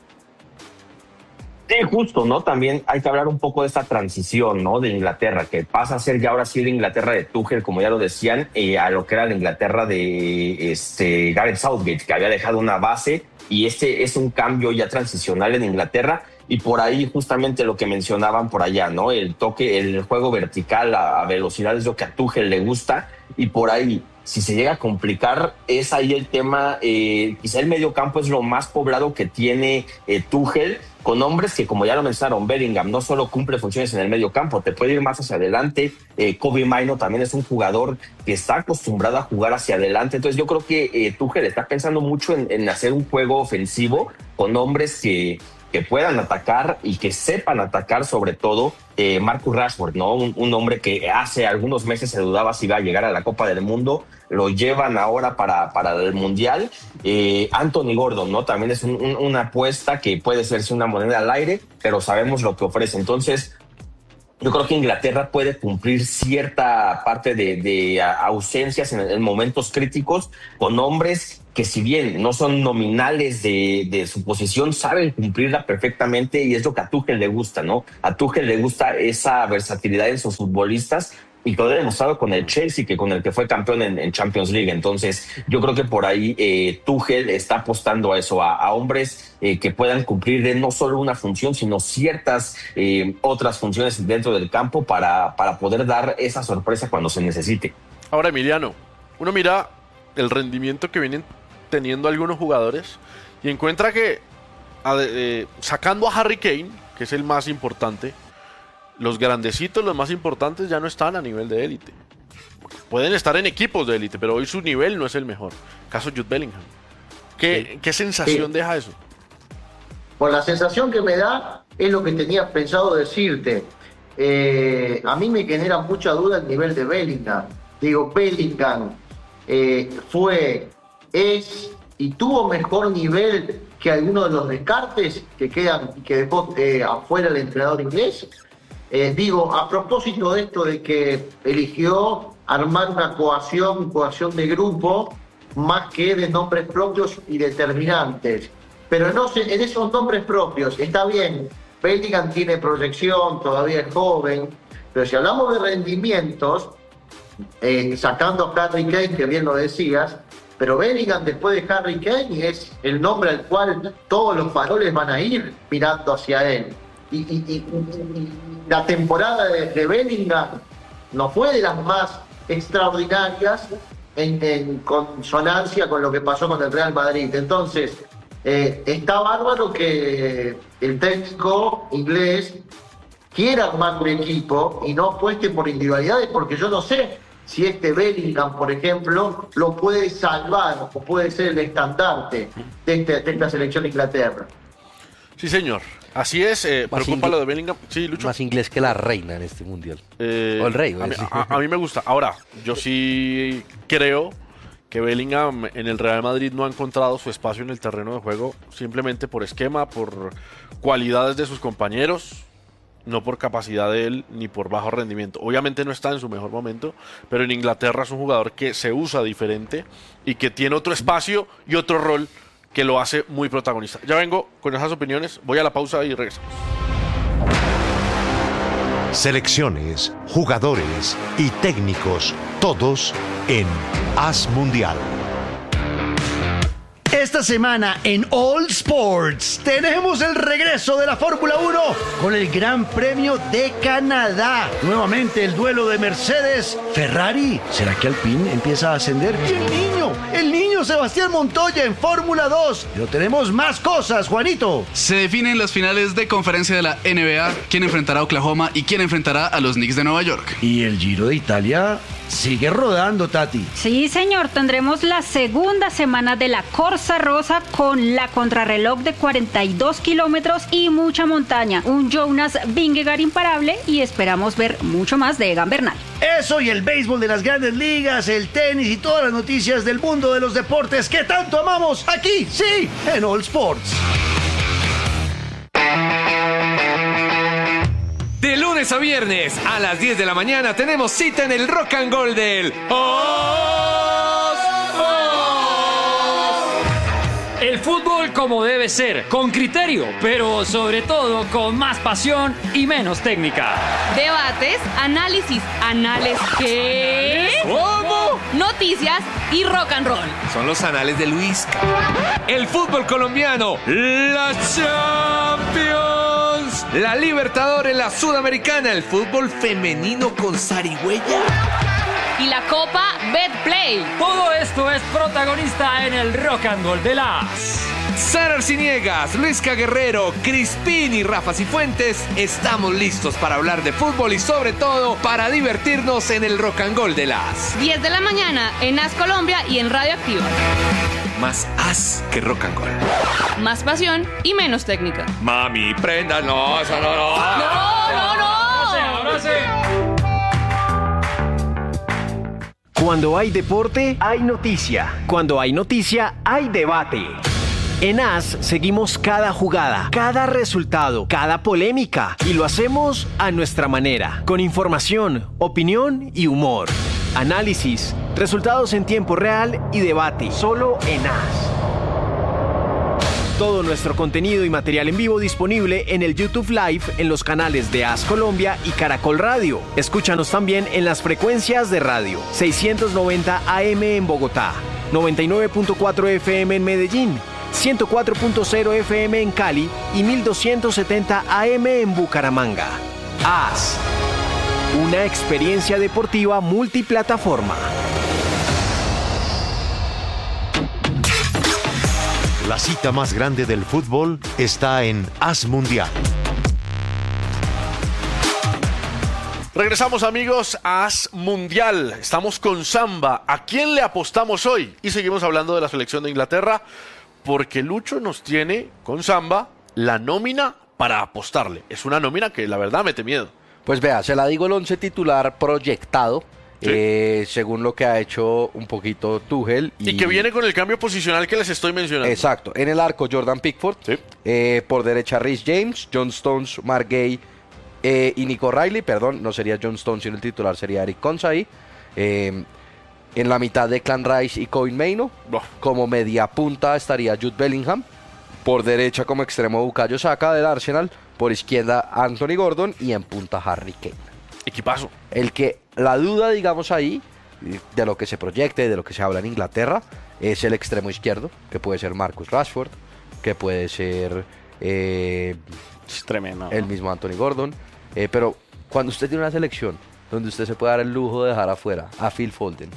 Sí, justo, ¿no? También hay que hablar un poco de esta transición, ¿no? De Inglaterra, que pasa a ser ya ahora sí la Inglaterra de Tuchel, como ya lo decían, eh, a lo que era la Inglaterra de este, Gareth Southgate, que había dejado una base, y este es un cambio ya transicional en Inglaterra, y por ahí justamente lo que mencionaban por allá, ¿no? El toque, el juego vertical a, a velocidad es lo que a Tuchel le gusta, y por ahí, si se llega a complicar, es ahí el tema, eh, quizá el medio campo es lo más poblado que tiene eh, Tuchel, con hombres que, como ya lo mencionaron, Bellingham no solo cumple funciones en el medio campo, te puede ir más hacia adelante. eh, Kobbie Mainoo también es un jugador que está acostumbrado a jugar hacia adelante. Entonces yo creo que eh, Tuchel está pensando mucho en, en hacer un juego ofensivo con hombres que, que puedan atacar y que sepan atacar, sobre todo eh, Marcus Rashford, ¿no? Un, un hombre que hace algunos meses se dudaba si iba a llegar a la Copa del Mundo, lo llevan ahora para, para el Mundial. eh, Anthony Gordon, ¿no? También es un, un, una apuesta que puede serse una moneda al aire, pero sabemos lo que ofrece. Entonces yo creo que Inglaterra puede cumplir cierta parte de, de ausencias en, en momentos críticos con hombres que, si bien no son nominales de, de su posición, saben cumplirla perfectamente, y es lo que a Tuchel le gusta, ¿no? A Tuchel le gusta esa versatilidad en sus futbolistas, y lo ha demostrado con el Chelsea, que con el que fue campeón en, en Champions League. Entonces yo creo que por ahí eh, Tuchel está apostando a eso, a, a hombres eh, que puedan cumplir de no solo una función, sino ciertas eh, otras funciones dentro del campo para, para poder dar esa sorpresa cuando se necesite. Ahora, Emiliano, uno mira el rendimiento que vienen teniendo algunos jugadores y encuentra que eh, sacando a Harry Kane, que es el más importante, los grandecitos, los más importantes, ya no están a nivel de élite. Pueden estar en equipos de élite, pero hoy su nivel no es el mejor. Caso Jude Bellingham. ¿Qué, sí. ¿qué sensación sí. deja eso? Pues la sensación que me da es lo que tenía pensado decirte. Eh, a mí me genera mucha duda el nivel de Bellingham. Digo, Bellingham eh, fue, es y tuvo mejor nivel que algunos de los descartes que quedan, que dejó eh, afuera el entrenador inglés. Eh, digo, a propósito de esto de que eligió armar una coacción, coacción de grupo, más que de nombres propios y determinantes. Pero no sé, en esos nombres propios, está bien, Bellingham tiene proyección, todavía es joven, pero si hablamos de rendimientos, eh, sacando a Harry Kane, que bien lo decías, pero Bellingham después de Harry Kane es el nombre al cual todos los faroles van a ir mirando hacia él. Y, y, y, y la temporada de, de Bellingham no fue de las más extraordinarias en, en consonancia con lo que pasó con el Real Madrid. Entonces, eh, está bárbaro que el técnico inglés quiera armar un equipo y no apueste por individualidades, porque yo no sé si este Bellingham, por ejemplo, lo puede salvar o puede ser el estandarte de, este, de esta selección de Inglaterra. Sí, señor. Así es, eh, preocupa lo de Bellingham. Sí, Lucho. Más inglés que la reina en este mundial. Eh, o el rey. A mí, a, a mí me gusta. Ahora, yo sí creo que Bellingham en el Real Madrid no ha encontrado su espacio en el terreno de juego, simplemente por esquema, por cualidades de sus compañeros, no por capacidad de él ni por bajo rendimiento. Obviamente no está en su mejor momento, pero en Inglaterra es un jugador que se usa diferente y que tiene otro espacio y otro rol que lo hace muy protagonista. Ya vengo con esas opiniones, voy a la pausa y regresamos. Selecciones, jugadores y técnicos, todos en As Mundial. Esta semana en All Sports tenemos el regreso de la Fórmula uno con el Gran Premio de Canadá. Nuevamente el duelo de Mercedes-Ferrari. ¿Será que Alpine empieza a ascender? Y el niño, el niño Sebastián Montoya en Fórmula dos. Pero tenemos más cosas, Juanito. Se definen las finales de conferencia de la N B A, quién enfrentará a Oklahoma y quién enfrentará a los Knicks de Nueva York. Y el Giro de Italia sigue rodando, Tati. Sí, señor, tendremos la segunda semana de la Corsa Rosa con la contrarreloj de cuarenta y dos kilómetros y mucha montaña. Un Jonas Vingegaard imparable y esperamos ver mucho más de Egan Bernal. Eso y el béisbol de las grandes ligas, el tenis y todas las noticias del mundo de los deportes que tanto amamos aquí, sí, en All Sports. De lunes a viernes a las diez de la mañana tenemos cita en el Rock and Roll del All Sports. El fútbol como debe ser, con criterio, pero sobre todo con más pasión y menos técnica. Debates, análisis, análisis, ¿qué? ¿Cómo? Noticias y rock and roll. Son los anales de Luis. El fútbol colombiano, la Champions. Champions, la Libertadores, la Sudamericana, el fútbol femenino con zarigüeya. Y la Copa Betplay. Todo esto es protagonista en el Rock and Roll de las. Sara Arciniegas, Luisca Guerrero, Crispín y Rafa Cifuentes, estamos listos para hablar de fútbol y sobre todo para divertirnos en el Rock and Roll de las. diez de la mañana en As Colombia y en Radio Activa. Más as que rock and roll. Más pasión y menos técnica. Mami, prenda, no, eso no, no. No, no, no. Ahora sí, ahora sí. Cuando hay deporte, hay noticia. Cuando hay noticia, hay debate. En As seguimos cada jugada, cada resultado, cada polémica y lo hacemos a nuestra manera, con información, opinión y humor. Análisis, resultados en tiempo real y debate, solo en As. Todo nuestro contenido y material en vivo disponible en el YouTube Live en los canales de As Colombia y Caracol Radio. Escúchanos también en las frecuencias de radio seiscientos noventa A M en Bogotá, noventa y nueve punto cuatro F M en Medellín, ciento cuatro punto cero F M en Cali y mil doscientos setenta A M en Bucaramanga. As, una experiencia deportiva multiplataforma. La cita más grande del fútbol está en As Mundial. Regresamos, amigos, a As Mundial. Estamos con Samba. ¿A quién le apostamos hoy? Y seguimos hablando de la selección de Inglaterra, porque Lucho nos tiene con Samba la nómina para apostarle. Es una nómina que la verdad mete miedo. Pues vea, se la digo el once titular proyectado, sí. eh, según lo que ha hecho un poquito Tuchel. Y... y que viene con el cambio posicional que les estoy mencionando. Exacto. En el arco, Jordan Pickford. Sí. Eh, por derecha, Reece James, John Stones, Mark Gay eh, y Nico Riley. Perdón, no sería John Stones, sino el titular sería Eric Consahí. Eh, en la mitad, Declan Rice y Kobbie Mainoo. Oh. Como media punta estaría Jude Bellingham. Por derecha, como extremo, Bukayo Saka del Arsenal. Por izquierda, Anthony Gordon. Y en punta, Harry Kane. Equipazo. El que, la duda, digamos ahí, de lo que se proyecte, de lo que se habla en Inglaterra, es el extremo izquierdo, que puede ser Marcus Rashford, que puede ser eh, es tremendo, el ¿no? mismo Anthony Gordon. Eh, pero cuando usted tiene una selección donde usted se puede dar el lujo de dejar afuera a Phil Foden,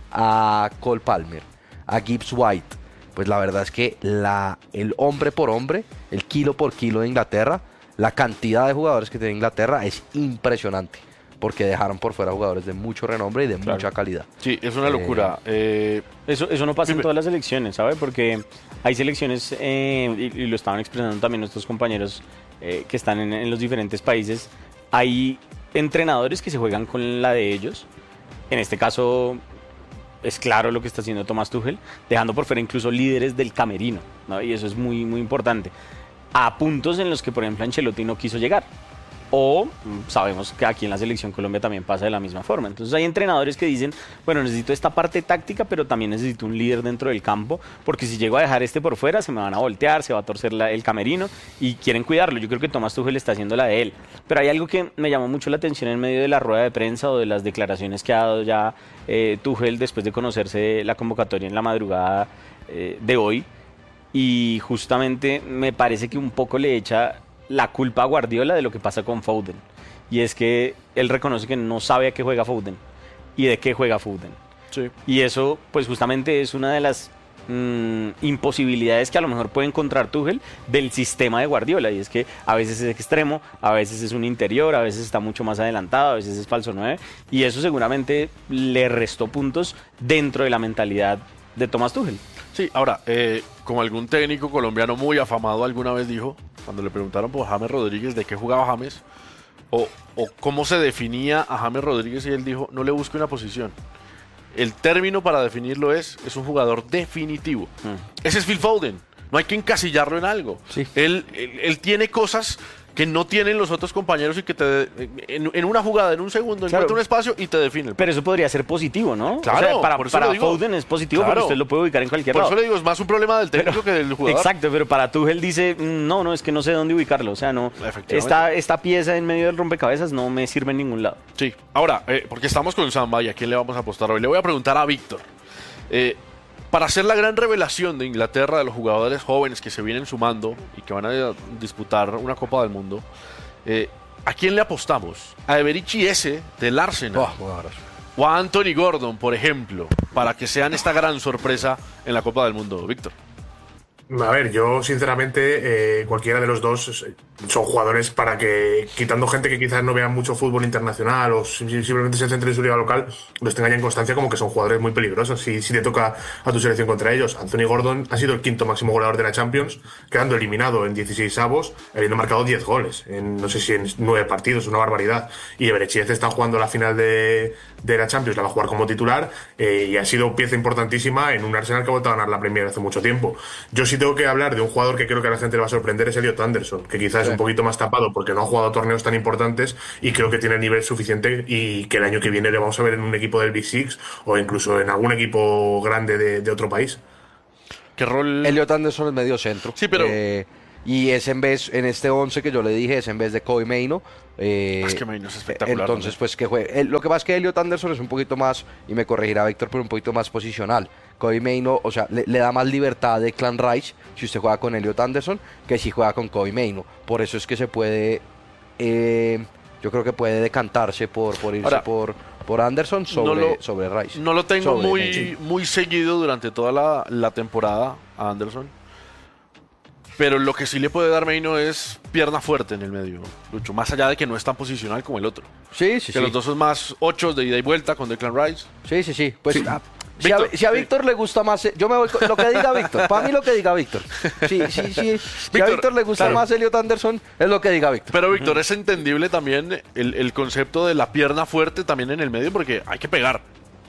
a Cole Palmer, a Gibbs White, pues la verdad es que la, el hombre por hombre, el kilo por kilo de Inglaterra, la cantidad de jugadores que tiene Inglaterra es impresionante, porque dejaron por fuera jugadores de mucho renombre y de claro. mucha calidad. Sí, es una locura. Eh, eh, eso, eso no pasa en todas las selecciones, ¿sabe? Porque hay selecciones, eh, y, y lo estaban expresando también nuestros compañeros eh, que están en, en los diferentes países, hay entrenadores que se juegan con la de ellos. En este caso, es claro lo que está haciendo Thomas Tuchel, dejando por fuera incluso líderes del camerino, ¿no? Y eso es muy, muy importante. A puntos en los que, por ejemplo, Ancelotti no quiso llegar. O sabemos que aquí en la Selección Colombia también pasa de la misma forma. Entonces hay entrenadores que dicen, bueno, necesito esta parte táctica, pero también necesito un líder dentro del campo, porque si llego a dejar este por fuera, se me van a voltear, se va a torcer la, el camerino, y quieren cuidarlo. Yo creo que Thomas Tuchel está haciendo la de él. Pero hay algo que me llamó mucho la atención en medio de la rueda de prensa o de las declaraciones que ha dado ya eh, Tuchel después de conocerse la convocatoria en la madrugada eh, de hoy. Y justamente me parece que un poco le echa la culpa a Guardiola de lo que pasa con Foden. Y es que él reconoce que no sabe a qué juega Foden y de qué juega Foden. Sí. Y eso, pues justamente es una de las mmm, imposibilidades que a lo mejor puede encontrar Tuchel del sistema de Guardiola. Y es que a veces es extremo, a veces es un interior, a veces está mucho más adelantado, a veces es falso nueve. Y eso seguramente le restó puntos dentro de la mentalidad de Thomas Tuchel. Sí, ahora, eh, como algún técnico colombiano muy afamado alguna vez dijo, cuando le preguntaron por James Rodríguez de qué jugaba James, o, o cómo se definía a James Rodríguez, y él dijo, no le busque una posición. El término para definirlo es, es un jugador definitivo. Mm. Ese es Phil Foden, no hay que encasillarlo en algo. Sí. Él, él, él tiene cosas que no tienen los otros compañeros y que te en, en una jugada, en un segundo, claro, encuentra un espacio y te define. Pero eso podría ser positivo, ¿no? Claro, o sea, para, por eso para lo digo. Foden es positivo, Claro. porque usted lo puede ubicar en cualquier por lado. Por eso le digo, es más un problema del técnico pero, que del jugador. Exacto, pero para Tuchel dice, no, no, es que no sé dónde ubicarlo. O sea, no, esta, esta pieza en medio del rompecabezas no me sirve en ningún lado. Sí, ahora, eh, porque estamos con Samba y a quién le vamos a apostar hoy. Le voy a preguntar a Víctor. Eh, para ser la gran revelación de Inglaterra, de los jugadores jóvenes que se vienen sumando y que van a disputar una Copa del Mundo, eh, ¿a quién le apostamos? ¿A Eberici ese del Arsenal? Oh, ¿O a Anthony Gordon, por ejemplo, para que sean esta gran sorpresa en la Copa del Mundo, Víctor? A ver, yo sinceramente eh, cualquiera de los dos son jugadores para que, quitando gente que quizás no vea mucho fútbol internacional o simplemente se centre en su liga local, los tengan ya en constancia como que son jugadores muy peligrosos si, si te toca a tu selección contra ellos. Anthony Gordon ha sido el quinto máximo goleador de la Champions, quedando eliminado en dieciséis avos, habiendo marcado diez goles, en no sé si en nueve partidos, una barbaridad. Y Eberechiez está jugando la final de, de la Champions, la va a jugar como titular eh, y ha sido pieza importantísima en un Arsenal que ha vuelto a ganar la Premier hace mucho tiempo. Yo sí tengo que hablar de un jugador que creo que a la gente le va a sorprender, es Elliot Anderson, que quizás sí. es un poquito más tapado porque no ha jugado torneos tan importantes y creo que tiene el nivel suficiente y que el año que viene le vamos a ver en un equipo del Big Six o incluso en algún equipo grande de, de otro país. ¿Qué rol? Elliot Anderson es medio centro. Sí, pero... Eh, y es en vez, en este once que yo le dije, es en vez de Kobe Mainoo. Eh, es que Mainoo es espectacular. Entonces, ¿no? pues que juegue. Lo que pasa es que Elliot Anderson es un poquito más, y me corregirá Víctor, pero un poquito más posicional. Kobe Mainoo, o sea, le, le da más libertad de Clan Rice si usted juega con Elliot Anderson que si juega con Kobe Mainoo. Por eso es que se puede, eh, yo creo que puede decantarse por, por irse Ahora, por, por Anderson sobre, no lo, sobre Rice. No lo tengo sobre muy, Rice. muy seguido durante toda la, la temporada a Anderson. Pero lo que sí le puede dar Mainoo es pierna fuerte en el medio, Lucho. Más allá de que no es tan posicional como el otro. Sí, sí, que sí. los dos son más ochos de ida y vuelta con Declan Rice. Sí, sí, sí. Pues Sí. a- si, a, Víctor, si a Víctor le gusta más, yo me voy con lo que diga Víctor. Para mí lo que diga Víctor. Sí, sí, sí. Si a Víctor le gusta claro. más Elliot Anderson, es lo que diga Víctor. Pero Víctor, es entendible también el, el concepto de la pierna fuerte también en el medio porque hay que pegar.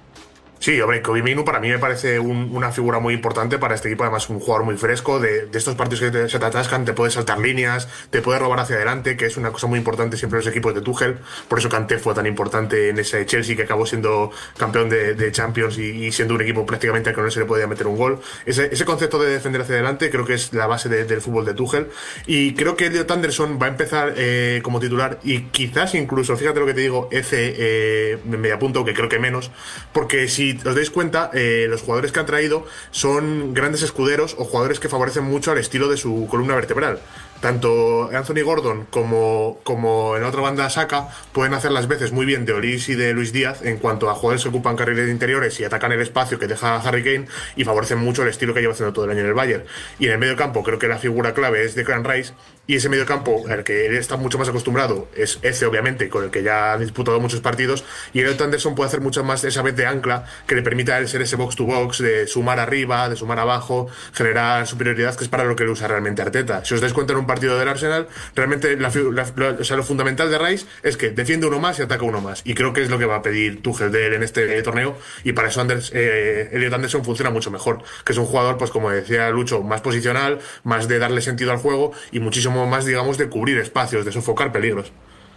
Sí, hombre, Kobe Mainoo para mí me parece un- una figura muy importante para este equipo, además un jugador muy fresco, de, de estos partidos que te, se te atascan, te puede saltar líneas, te puede robar hacia adelante, que es una cosa muy importante siempre en los equipos de Tuchel, por eso Kanté fue tan importante en ese Chelsea que acabó siendo campeón de, de Champions y, y siendo un equipo prácticamente al que no se le podía meter un gol. Ese, ese concepto de defender hacia adelante creo que es la base de- del fútbol de Tuchel y creo que Elliot Anderson va a empezar eh, como titular y quizás incluso, fíjate lo que te digo, Eze eh, me apunto que creo que menos, porque si os dais cuenta, eh, los jugadores que han traído son grandes escuderos o jugadores que favorecen mucho al estilo de su columna vertebral. Tanto Anthony Gordon como, como en la otra banda Saka pueden hacer las veces muy bien de Oris y de Luis Díaz en cuanto a jugadores que ocupan carriles interiores y atacan el espacio que deja Harry Kane y favorecen mucho el estilo que lleva haciendo todo el año en el Bayern. Y en el medio campo creo que la figura clave es Declan Rice y ese medio campo al que él está mucho más acostumbrado es ese obviamente con el que ya ha disputado muchos partidos y Elliot Anderson puede hacer mucho más esa vez de ancla que le permita a él ser ese box to box de sumar arriba, de sumar abajo, generar superioridad que es para lo que le usa realmente Arteta. Si os dais cuenta en un partido del Arsenal, realmente la, la, la, o sea, lo fundamental de Rice es que defiende uno más y ataca uno más. Y creo que es lo que va a pedir Tuchel de él en este eh, torneo. Y para eso Anders, eh, Elliot Anderson funciona mucho mejor. Que es un jugador, pues como decía Lucho, más posicional, más de darle sentido al juego y muchísimo más, digamos, de cubrir espacios, de sofocar peligros.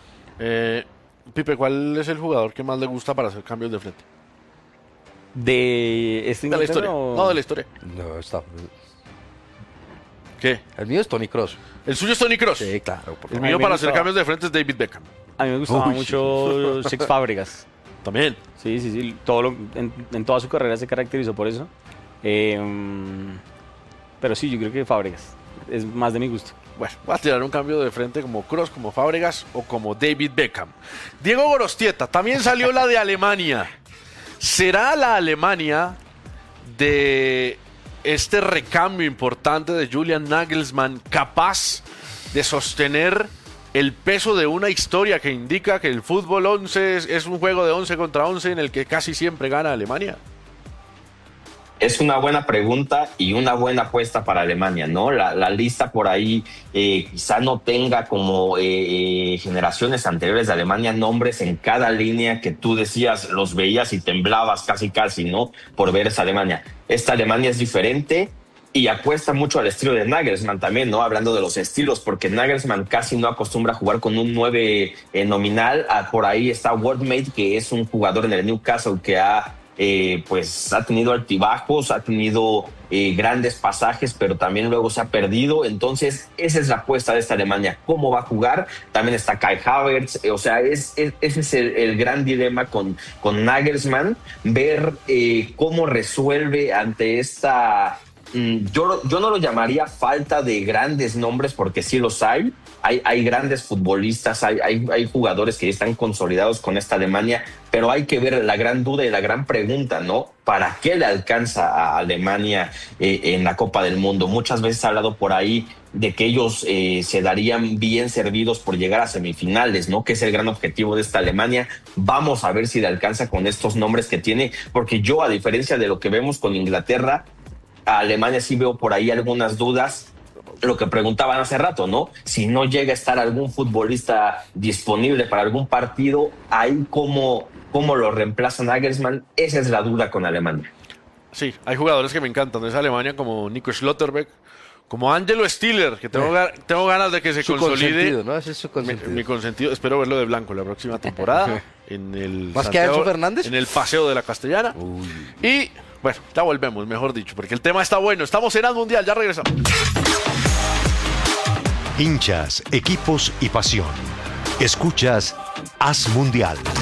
Eh, Pipe, ¿cuál es el jugador que más le gusta para hacer cambios de frente? De este De la historia. o... No, de la historia. No, está. ¿Qué? El mío es Tony Kroos. ¿El suyo es Tony Kroos? Sí, claro. por El favor. mío me para gustaba. hacer cambios de frente es David Beckham. A mí me gustaba Uy, mucho Sex Fábricas. También. Sí, sí, sí. Todo lo- en, en toda su carrera se caracterizó por eso. Eh, pero sí, yo creo que Fábricas es más de mi gusto. Bueno, voy a tirar un cambio de frente como Kroos, como Fábregas o como David Beckham. Diego Gorostieta, también salió la de Alemania. ¿Será la Alemania de este recambio importante de Julian Nagelsmann capaz de sostener el peso de una historia que indica que el fútbol once es, es un juego de once contra once en el que casi siempre gana Alemania? Es una buena pregunta y una buena apuesta para Alemania, ¿no? La, la lista por ahí eh, quizá no tenga como eh, generaciones anteriores de Alemania nombres en cada línea que tú decías, los veías y temblabas casi casi, ¿no? Por ver esa Alemania. Esta Alemania es diferente y apuesta mucho al estilo de Nagelsmann también, ¿no? Hablando de los estilos, porque Nagelsmann casi no acostumbra a jugar con un nueve eh, nominal. Ah, por ahí está Wardmate, que es un jugador en el Newcastle que ha eh, pues ha tenido altibajos, ha tenido eh, grandes pasajes, pero también luego se ha perdido. Entonces, esa es la apuesta de esta Alemania. ¿Cómo va a jugar? También está Kai Havertz. Eh, o sea, es, es, ese es el, el gran dilema con, con Nagelsmann, ver eh, cómo resuelve ante esta... Yo, yo no lo llamaría falta de grandes nombres, porque sí los hay. Hay, hay grandes futbolistas, hay, hay, hay jugadores que están consolidados con esta Alemania, pero hay que ver la gran duda y la gran pregunta, ¿no? ¿Para qué le alcanza a Alemania eh, en la Copa del Mundo? Muchas veces ha hablado por ahí de que ellos eh, se darían bien servidos por llegar a semifinales, ¿no? Que es el gran objetivo de esta Alemania. Vamos a ver si le alcanza con estos nombres que tiene, porque yo, a diferencia de lo que vemos con Inglaterra, a Alemania sí veo por ahí algunas dudas. Lo que preguntaban hace rato, ¿no? Si no llega a estar algún futbolista disponible para algún partido, ahí cómo, cómo lo reemplaza Nagelsmann, esa es la duda con Alemania. Sí, hay jugadores que me encantan de esa Alemania, como Nico Schlotterbeck, como Angelo Stiller, que tengo, eh. tengo ganas de que se su consolide. ¿No? Ese es su consentido. Mi, mi consentido, espero verlo de blanco la próxima temporada. en el ¿Más que a Enzo Fernández? En el Paseo de la Castellana. Uy. Y... bueno, ya volvemos, mejor dicho, porque el tema está bueno. Estamos en As Mundial, ya regresamos. Hinchas, equipos y pasión. Escuchas As Mundial.